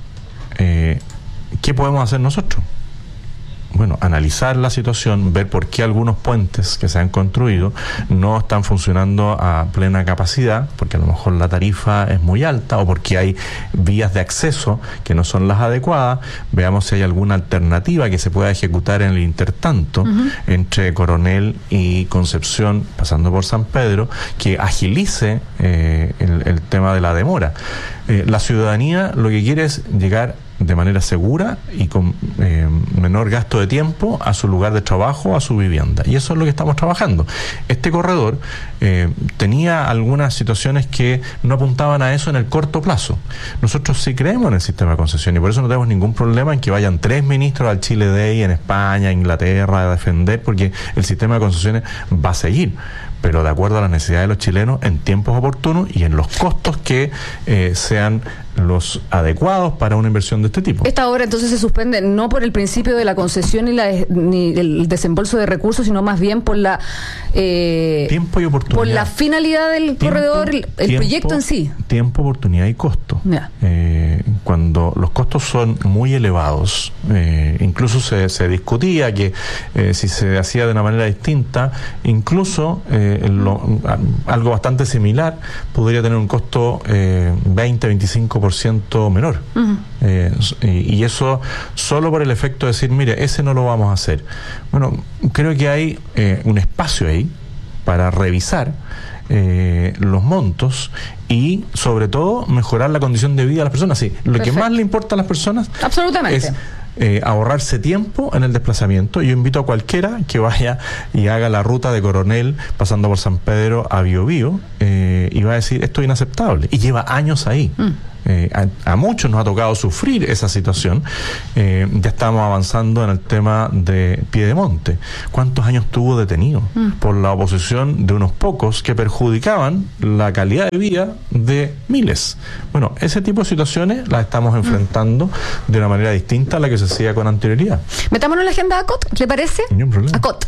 ¿Qué podemos hacer nosotros? Bueno, analizar la situación, ver por qué algunos puentes que se han construido no están funcionando a plena capacidad, porque a lo mejor la tarifa es muy alta o porque hay vías de acceso que no son las adecuadas. Veamos si hay alguna alternativa que se pueda ejecutar en el intertanto entre Coronel y Concepción, pasando por San Pedro, que agilice el tema de la demora. La ciudadanía lo que quiere es llegar de manera segura y con menor gasto de tiempo a su lugar de trabajo, a su vivienda. Y eso es lo que estamos trabajando. Este corredor tenía algunas situaciones que no apuntaban a eso en el corto plazo. Nosotros sí creemos en el sistema de concesión y por eso no tenemos ningún problema en que vayan 3 ministros al Chile Day en España, Inglaterra, a defender, porque el sistema de concesiones va a seguir. pero de acuerdo a las necesidades de los chilenos, en tiempos oportunos y en los costos que sean los adecuados para una inversión de este tipo. Esta obra entonces se suspende no por el principio de la concesión ni el desembolso de recursos, sino más bien por la tiempo y oportunidad. Por la finalidad del corredor, el proyecto en sí. Tiempo, oportunidad y costo. Cuando los costos son muy elevados, incluso se discutía que si se hacía de una manera distinta, incluso algo bastante similar podría tener un costo 20-25% menor. Y eso solo por el efecto de decir, mire, ese no lo vamos a hacer. Bueno, creo que hay un espacio ahí para revisar los montos y sobre todo mejorar la condición de vida de las personas. Sí, lo que más le importa a las personas absolutamente es ahorrarse tiempo en el desplazamiento. Yo invito a cualquiera que vaya y haga la ruta de Coronel pasando por San Pedro a Biobío y va a decir, esto es inaceptable, y lleva años ahí. A muchos nos ha tocado sufrir esa situación. Ya estamos avanzando en el tema de Piedemonte. ¿Cuántos años tuvo detenido por la oposición de unos pocos que perjudicaban la calidad de vida de miles? Bueno, ese tipo de situaciones las estamos enfrentando de una manera distinta a la que se hacía con anterioridad. Metámonos en la agenda ACOT, ¿le parece? Ningún problema. ACOT.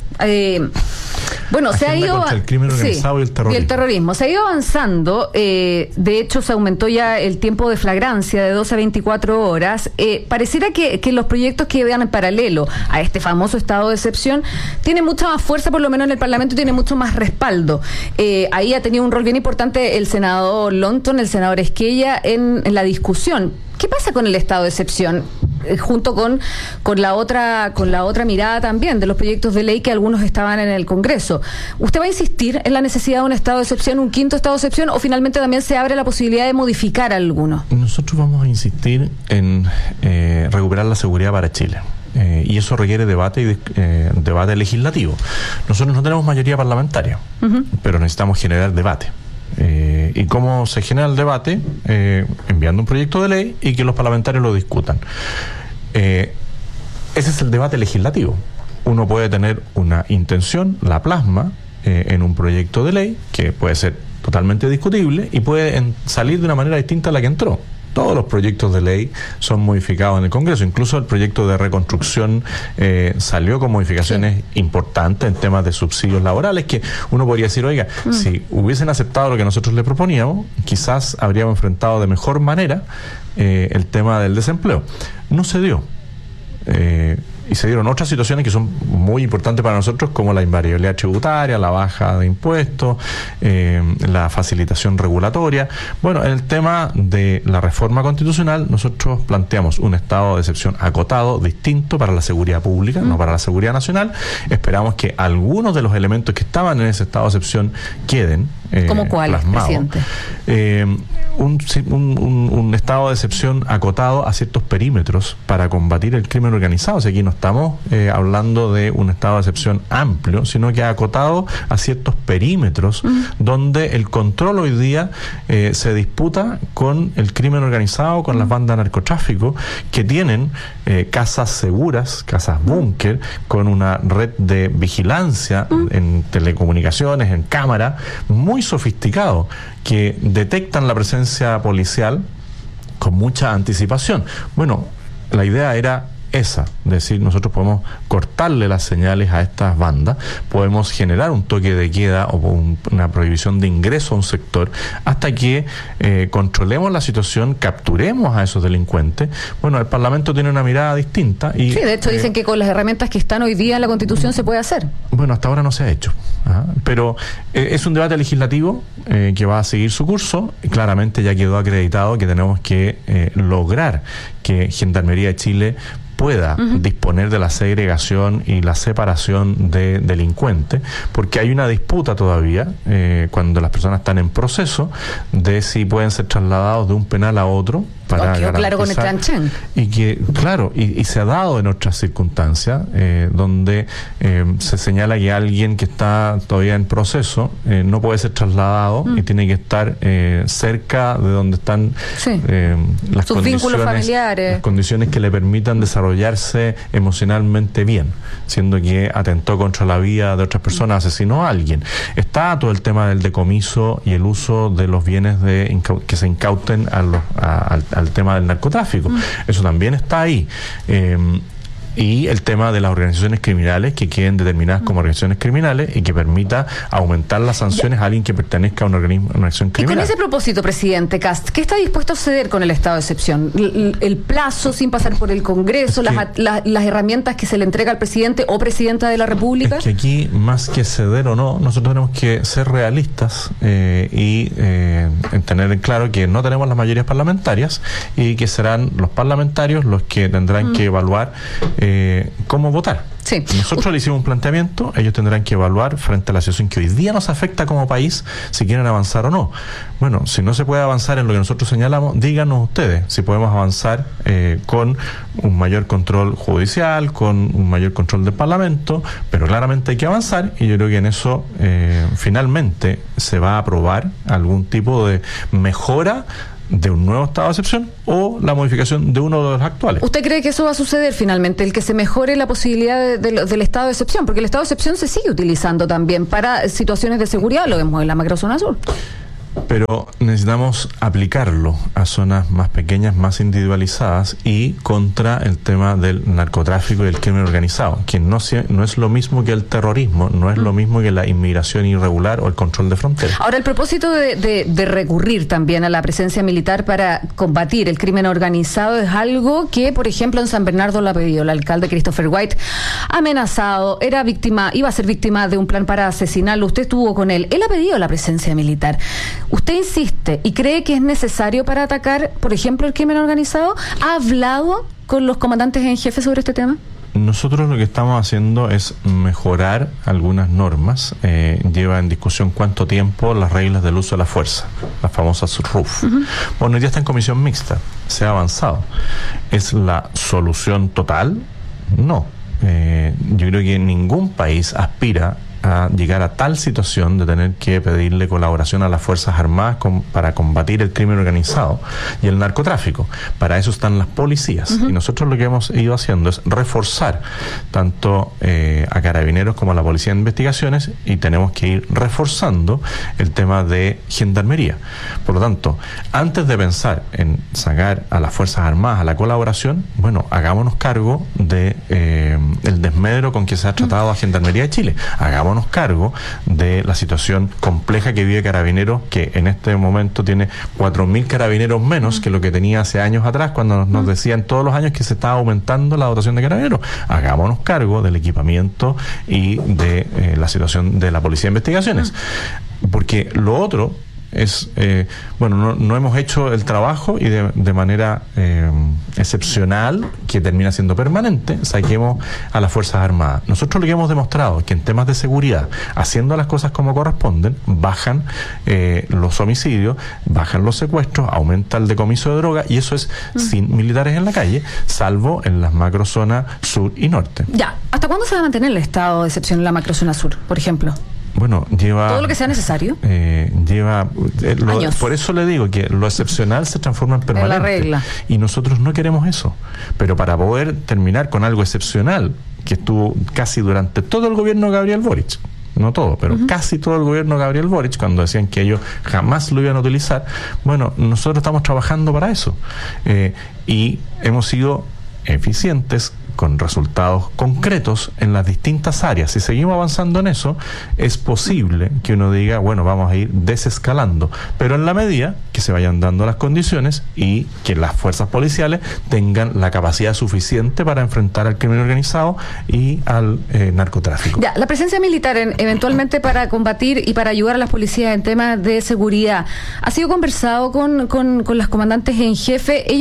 Bueno, se ha ido contra el crimen organizado y el terrorismo. Se ha ido avanzando. De hecho, se aumentó ya el tiempo de flagrancia de 12 a 24 horas. Pareciera que los proyectos que vean en paralelo a este famoso estado de excepción tienen mucha más fuerza, por lo menos en el Parlamento, y tiene mucho más respaldo. Ahí ha tenido un rol bien importante el senador Lonton, el senador Esquella en la discusión. ¿Qué pasa con el estado de excepción? Junto con la otra mirada también de los proyectos de ley que algunos estaban en el Congreso. ¿Usted va a insistir en la necesidad de un estado de excepción, un quinto estado de excepción, o finalmente también se abre la posibilidad de modificar alguno? Nosotros vamos a insistir en recuperar la seguridad para Chile. Y eso requiere debate debate legislativo. Nosotros no tenemos mayoría parlamentaria, pero necesitamos generar debate. ¿Y cómo se genera el debate? Enviando un proyecto de ley y que los parlamentarios lo discutan. Ese es el debate legislativo. Uno puede tener una intención, la plasma en un proyecto de ley que puede ser totalmente discutible y puede salir de una manera distinta a la que entró. Todos los proyectos de ley son modificados en el Congreso. Incluso el proyecto de reconstrucción salió con modificaciones importantes en temas de subsidios laborales, que uno podría decir, oiga, si hubiesen aceptado lo que nosotros le proponíamos, quizás habríamos enfrentado de mejor manera el tema del desempleo. No se dio. Y se dieron otras situaciones que son muy importantes para nosotros, como la invariabilidad tributaria, la baja de impuestos, la facilitación regulatoria. Bueno, en el tema de la reforma constitucional, nosotros planteamos un estado de excepción acotado, distinto para la seguridad pública, no para la seguridad nacional. Esperamos que algunos de los elementos que estaban en ese estado de excepción queden ¿Cómo cuál, plasmados. presidente? Un estado de excepción acotado a ciertos perímetros para combatir el crimen organizado. O sea, aquí no estamos hablando de un estado de excepción amplio, sino que acotado a ciertos perímetros donde el control hoy día se disputa con el crimen organizado, con las bandas de narcotráfico, que tienen casas seguras, casas búnker, con una red de vigilancia en telecomunicaciones, en cámara, muy sofisticado, que detectan la presencia policial con mucha anticipación. Bueno, la idea era esa, decir, nosotros podemos cortarle las señales a estas bandas, podemos generar un toque de queda o una prohibición de ingreso a un sector hasta que controlemos la situación, capturemos a esos delincuentes. Bueno, el Parlamento tiene una mirada distinta y sí, de hecho dicen que con las herramientas que están hoy día en la Constitución se puede hacer. Bueno, hasta ahora no se ha hecho, pero es un debate legislativo que va a seguir su curso. Claramente ya quedó acreditado que tenemos que lograr que Gendarmería de Chile pueda disponer de la segregación y la separación de delincuentes, porque hay una disputa todavía cuando las personas están en proceso de si pueden ser trasladados de un penal a otro para quedó claro con el Tranchén. Y que, claro, y se ha dado en otras circunstancias donde se señala que alguien que está todavía en proceso no puede ser trasladado y tiene que estar cerca de donde están las sus vínculos familiares, las condiciones que le permitan desarrollarse emocionalmente bien, siendo que atentó contra la vida de otras personas, asesinó a alguien. Está todo el tema del decomiso y el uso de los bienes que se incauten al tema del narcotráfico. Eso también está ahí. Y el tema de las organizaciones criminales que queden determinadas como organizaciones criminales y que permita aumentar las sanciones a alguien que pertenezca a una organización criminal. Y con ese propósito, presidente Kast, ¿qué está dispuesto a ceder con el estado de excepción? ¿El plazo sin pasar por el Congreso, las herramientas que se le entrega al presidente o presidenta de la República? Es que aquí, más que ceder o no, nosotros tenemos que ser realistas y tener en claro que no tenemos las mayorías parlamentarias y que serán los parlamentarios los que tendrán que evaluar cómo votar. Sí. Nosotros le hicimos un planteamiento, ellos tendrán que evaluar frente a la situación que hoy día nos afecta como país, si quieren avanzar o no. Bueno, si no se puede avanzar en lo que nosotros señalamos, díganos ustedes si podemos avanzar con un mayor control judicial, con un mayor control del Parlamento, pero claramente hay que avanzar y yo creo que en eso finalmente se va a aprobar algún tipo de mejora de un nuevo estado de excepción o la modificación de uno de los actuales. ¿Usted cree que eso va a suceder finalmente, el que se mejore la posibilidad del estado de excepción? Porque el estado de excepción se sigue utilizando también para situaciones de seguridad, lo vemos en la macrozona sur. Pero necesitamos aplicarlo a zonas más pequeñas, más individualizadas y contra el tema del narcotráfico y el crimen organizado, que no es lo mismo que el terrorismo, no es lo mismo que la inmigración irregular o el control de fronteras. Ahora, el propósito de recurrir también a la presencia militar para combatir el crimen organizado es algo que, por ejemplo, en San Bernardo lo ha pedido el alcalde Christopher White, amenazado, iba a ser víctima de un plan para asesinarlo, usted estuvo con él ha pedido la presencia militar. ¿Usted insiste y cree que es necesario para atacar, por ejemplo, el crimen organizado? ¿Ha hablado con los comandantes en jefe sobre este tema? Nosotros lo que estamos haciendo es mejorar algunas normas. Lleva en discusión cuánto tiempo las reglas del uso de la fuerza, las famosas RUF. Bueno, ya está en comisión mixta, se ha avanzado. ¿Es la solución total? No. Yo creo que ningún país aspira a llegar a tal situación de tener que pedirle colaboración a las Fuerzas Armadas para combatir el crimen organizado y el narcotráfico. Para eso están las policías. Y nosotros lo que hemos ido haciendo es reforzar tanto a Carabineros como a la Policía de Investigaciones, y tenemos que ir reforzando el tema de Gendarmería. Por lo tanto, antes de pensar en sacar a las Fuerzas Armadas a la colaboración, bueno, hagámonos cargo de el desmedro con que se ha tratado a Gendarmería de Chile. Hagámonos cargo de la situación compleja que vive Carabineros, que en este momento tiene 4.000 carabineros menos que lo que tenía hace años atrás, cuando nos decían todos los años que se estaba aumentando la dotación de carabineros. Hagámonos cargo del equipamiento y de la situación de la Policía de Investigaciones, porque lo otro es, no hemos hecho el trabajo y de manera excepcional, que termina siendo permanente, saquemos a las Fuerzas Armadas. Nosotros lo que hemos demostrado es que en temas de seguridad, haciendo las cosas como corresponden, bajan los homicidios, bajan los secuestros, aumenta el decomiso de droga, y eso es sin militares en la calle, salvo en las macrozonas sur y norte. Ya, ¿hasta cuándo se va a mantener el estado de excepción en la macrozona sur, por ejemplo? Bueno, lleva... todo lo que sea necesario. Años. Por eso le digo que lo excepcional se transforma en permanente. En la regla. Y nosotros no queremos eso. Pero para poder terminar con algo excepcional, que estuvo casi durante todo el gobierno de Gabriel Boric, no todo, pero casi todo el gobierno de Gabriel Boric, cuando decían que ellos jamás lo iban a utilizar, bueno, nosotros estamos trabajando para eso. Y hemos sido eficientes, con resultados concretos en las distintas áreas. Si seguimos avanzando en eso, es posible que uno diga, bueno, vamos a ir desescalando, pero en la medida que se vayan dando las condiciones y que las fuerzas policiales tengan la capacidad suficiente para enfrentar al crimen organizado y al narcotráfico. Ya, la presencia militar eventualmente para combatir y para ayudar a las policías en temas de seguridad, ¿ha sido conversado con las comandantes en jefe? ¿Ellos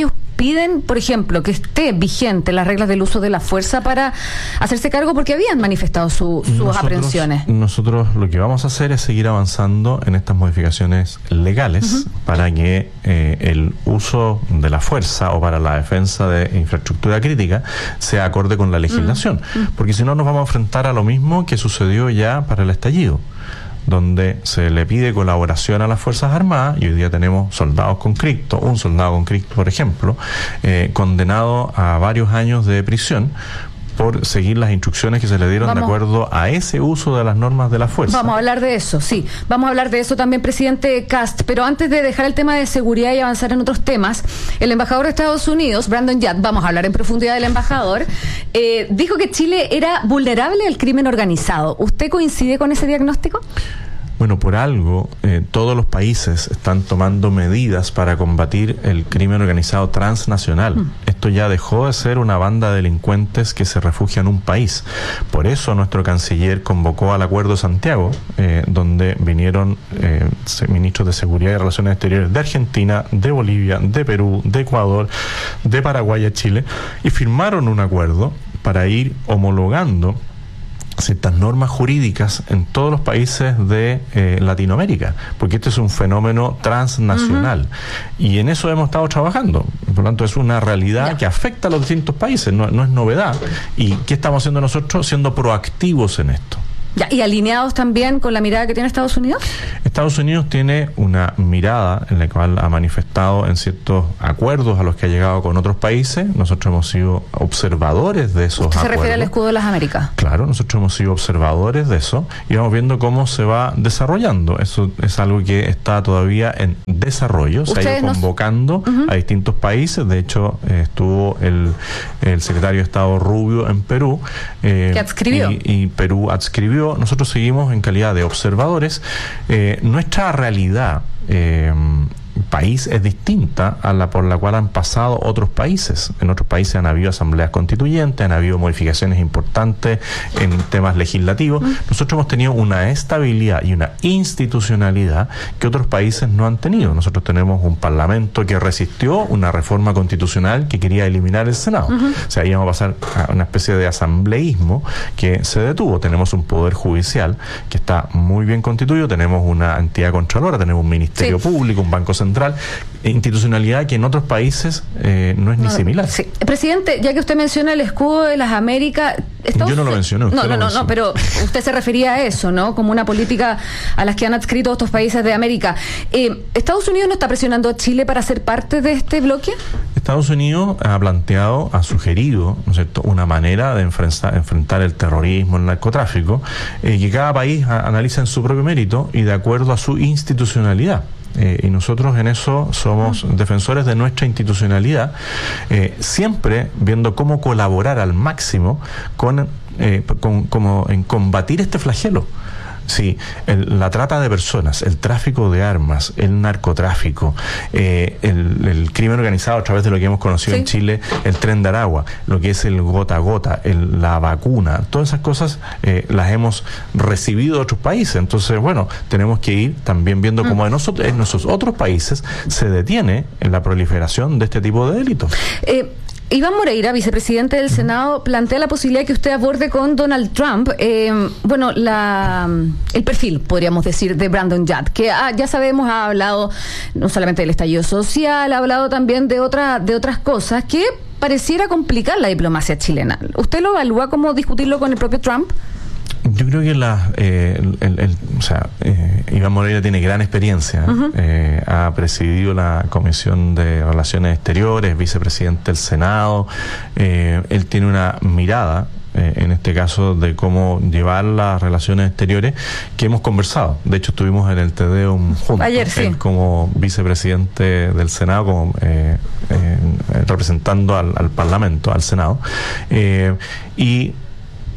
piden, por ejemplo, que esté vigente las reglas del uso de la fuerza para hacerse cargo, porque habían manifestado sus aprehensiones. Nosotros lo que vamos a hacer es seguir avanzando en estas modificaciones legales para que el uso de la fuerza o para la defensa de infraestructura crítica sea acorde con la legislación, porque si no nos vamos a enfrentar a lo mismo que sucedió ya para el estallido, donde se le pide colaboración a las Fuerzas Armadas, y hoy día tenemos soldados conscriptos, un soldado conscripto, por ejemplo, condenado a varios años de prisión por seguir las instrucciones que se le dieron de acuerdo a ese uso de las normas de la fuerza. Vamos a hablar de eso, sí. Vamos a hablar de eso también, presidente Kast. Pero antes de dejar el tema de seguridad y avanzar en otros temas, el embajador de Estados Unidos, Brandon Yard, vamos a hablar en profundidad del embajador, dijo que Chile era vulnerable al crimen organizado. ¿Usted coincide con ese diagnóstico? Bueno, por algo, todos los países están tomando medidas para combatir el crimen organizado transnacional. Esto ya dejó de ser una banda de delincuentes que se refugia en un país. Por eso nuestro canciller convocó al Acuerdo de Santiago, donde vinieron ministros de Seguridad y Relaciones Exteriores de Argentina, de Bolivia, de Perú, de Ecuador, de Paraguay a Chile, y firmaron un acuerdo para ir homologando ciertas normas jurídicas en todos los países de Latinoamérica, porque este es un fenómeno transnacional y en eso hemos estado trabajando. Por lo tanto, es una realidad que afecta a los distintos países, no es novedad. ¿Y qué estamos haciendo nosotros? Siendo proactivos en esto. Ya, ¿y alineados también con la mirada que tiene Estados Unidos? Estados Unidos tiene una mirada en la cual ha manifestado en ciertos acuerdos a los que ha llegado con otros países. Nosotros hemos sido observadores de esos acuerdos. ¿Se refiere al escudo de las Américas? Claro, nosotros hemos sido observadores de eso y vamos viendo cómo se va desarrollando. Eso es algo que está todavía en desarrollo. Se ha ido convocando a distintos países. De hecho, estuvo el secretario de Estado Rubio en Perú. Que adscribió. Y Perú adscribió. Nosotros seguimos en calidad de observadores. Nuestra realidad país es distinta a la por la cual han pasado otros países. En otros países han habido asambleas constituyentes, han habido modificaciones importantes en temas legislativos. Nosotros hemos tenido una estabilidad y una institucionalidad que otros países no han tenido. Nosotros tenemos un parlamento que resistió una reforma constitucional que quería eliminar el Senado. O sea, íbamos a pasar a una especie de asambleísmo que se detuvo. Tenemos un poder judicial que está muy bien constituido, tenemos una entidad controlora, tenemos un ministerio público, un banco central, institucionalidad que en otros países no es ni similar. Sí. Presidente, ya que usted menciona el escudo de las Américas... Yo no lo mencioné. No, pero usted se refería a eso, ¿no? Como una política a las que han adscrito estos países de América. ¿Estados Unidos no está presionando a Chile para ser parte de este bloque? Estados Unidos ha planteado, ha sugerido, ¿no es cierto?, una manera de enfrentar el terrorismo, el narcotráfico, que cada país analiza en su propio mérito y de acuerdo a su institucionalidad. Y nosotros en eso somos defensores de nuestra institucionalidad, siempre viendo cómo colaborar al máximo como en combatir este flagelo. Sí, la trata de personas, el tráfico de armas, el narcotráfico, el crimen organizado a través de lo que hemos conocido en Chile, el Tren de Aragua, lo que es el gota a gota, la vacuna, todas esas cosas las hemos recibido de otros países. Entonces, bueno, tenemos que ir también viendo cómo en nuestros otros países se detiene en la proliferación de este tipo de delitos. Iván Moreira, vicepresidente del Senado, plantea la posibilidad de que usted aborde con Donald Trump, el perfil, podríamos decir, de Brandon Yard, que ya sabemos ha hablado no solamente del estallido social, ha hablado también de otras cosas que pareciera complicar la diplomacia chilena. ¿Usted lo evalúa como discutirlo con el propio Trump? Yo creo que Iván Moreira tiene gran experiencia. Ha presidido la Comisión de Relaciones Exteriores, es vicepresidente del Senado. Él tiene una mirada, en este caso, de cómo llevar las relaciones exteriores que hemos conversado. De hecho, estuvimos en el Tedeum juntos. Ayer, sí. Él como vicepresidente del Senado, como representando al Parlamento, al Senado. Y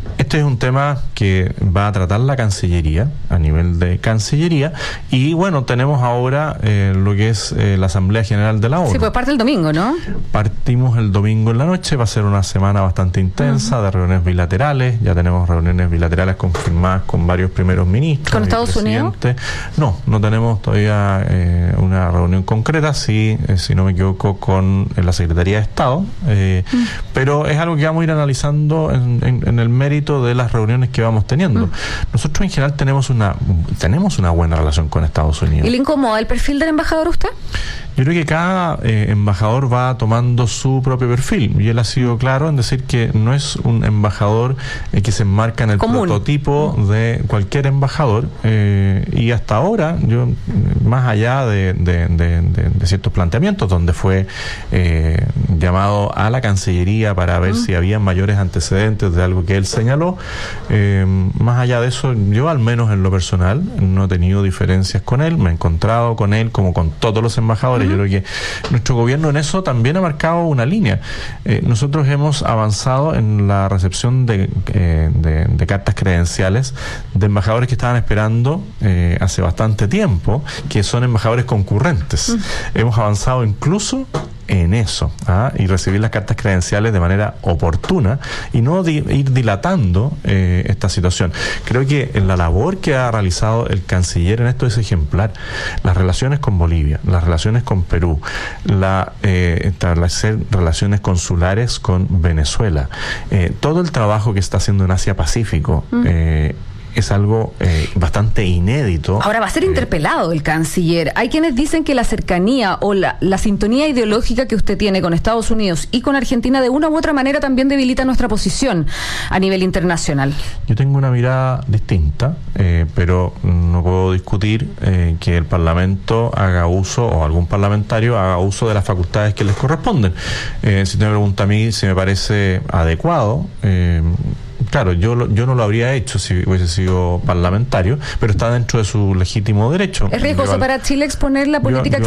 Este es un tema que va a tratar la Cancillería, a nivel de Cancillería, y bueno, tenemos ahora lo que es la Asamblea General de la ONU. Sí, pues parte el domingo, ¿no? Partimos el domingo en la noche, va a ser una semana bastante intensa de reuniones bilaterales, ya tenemos reuniones bilaterales confirmadas con varios primeros ministros. ¿Con Estados Unidos? No tenemos todavía una reunión concreta, sí, si no me equivoco, con la Secretaría de Estado, pero es algo que vamos a ir analizando en el mérito de las reuniones que vamos teniendo. Nosotros en general tenemos una buena relación con Estados Unidos. ¿Y le incomoda el perfil del embajador a usted? Yo creo que cada embajador va tomando su propio perfil, y él ha sido claro en decir que no es un embajador que se enmarca en el prototipo de cualquier embajador, y hasta ahora yo, más allá de ciertos planteamientos donde fue llamado a la Cancillería para ver si había mayores antecedentes de algo que él señaló, más allá de eso, yo al menos en lo personal no he tenido diferencias con él, me he encontrado con él como con todos los embajadores. Yo creo que nuestro gobierno en eso también ha marcado una línea. Nosotros hemos avanzado en la recepción de cartas credenciales de embajadores que estaban esperando hace bastante tiempo, que son embajadores concurrentes. Hemos avanzado incluso en eso, y recibir las cartas credenciales de manera oportuna y no ir dilatando esta situación. Creo que la labor que ha realizado el canciller en esto es ejemplar. Las relaciones con Bolivia, las relaciones con Perú, establecer relaciones consulares con Venezuela, todo el trabajo que está haciendo en Asia-Pacífico, es algo bastante inédito. Ahora va a ser interpelado el canciller. Hay quienes dicen que la cercanía o la sintonía ideológica que usted tiene con Estados Unidos y con Argentina de una u otra manera también debilita nuestra posición a nivel internacional. Yo tengo una mirada distinta, pero no puedo discutir que el Parlamento haga uso, o algún parlamentario haga uso de las facultades que les corresponden. Si me pregunta a mí si me parece adecuado, claro, yo no lo habría hecho si hubiese sido parlamentario, pero está dentro de su legítimo derecho. ¿Es riesgoso para Chile exponer la política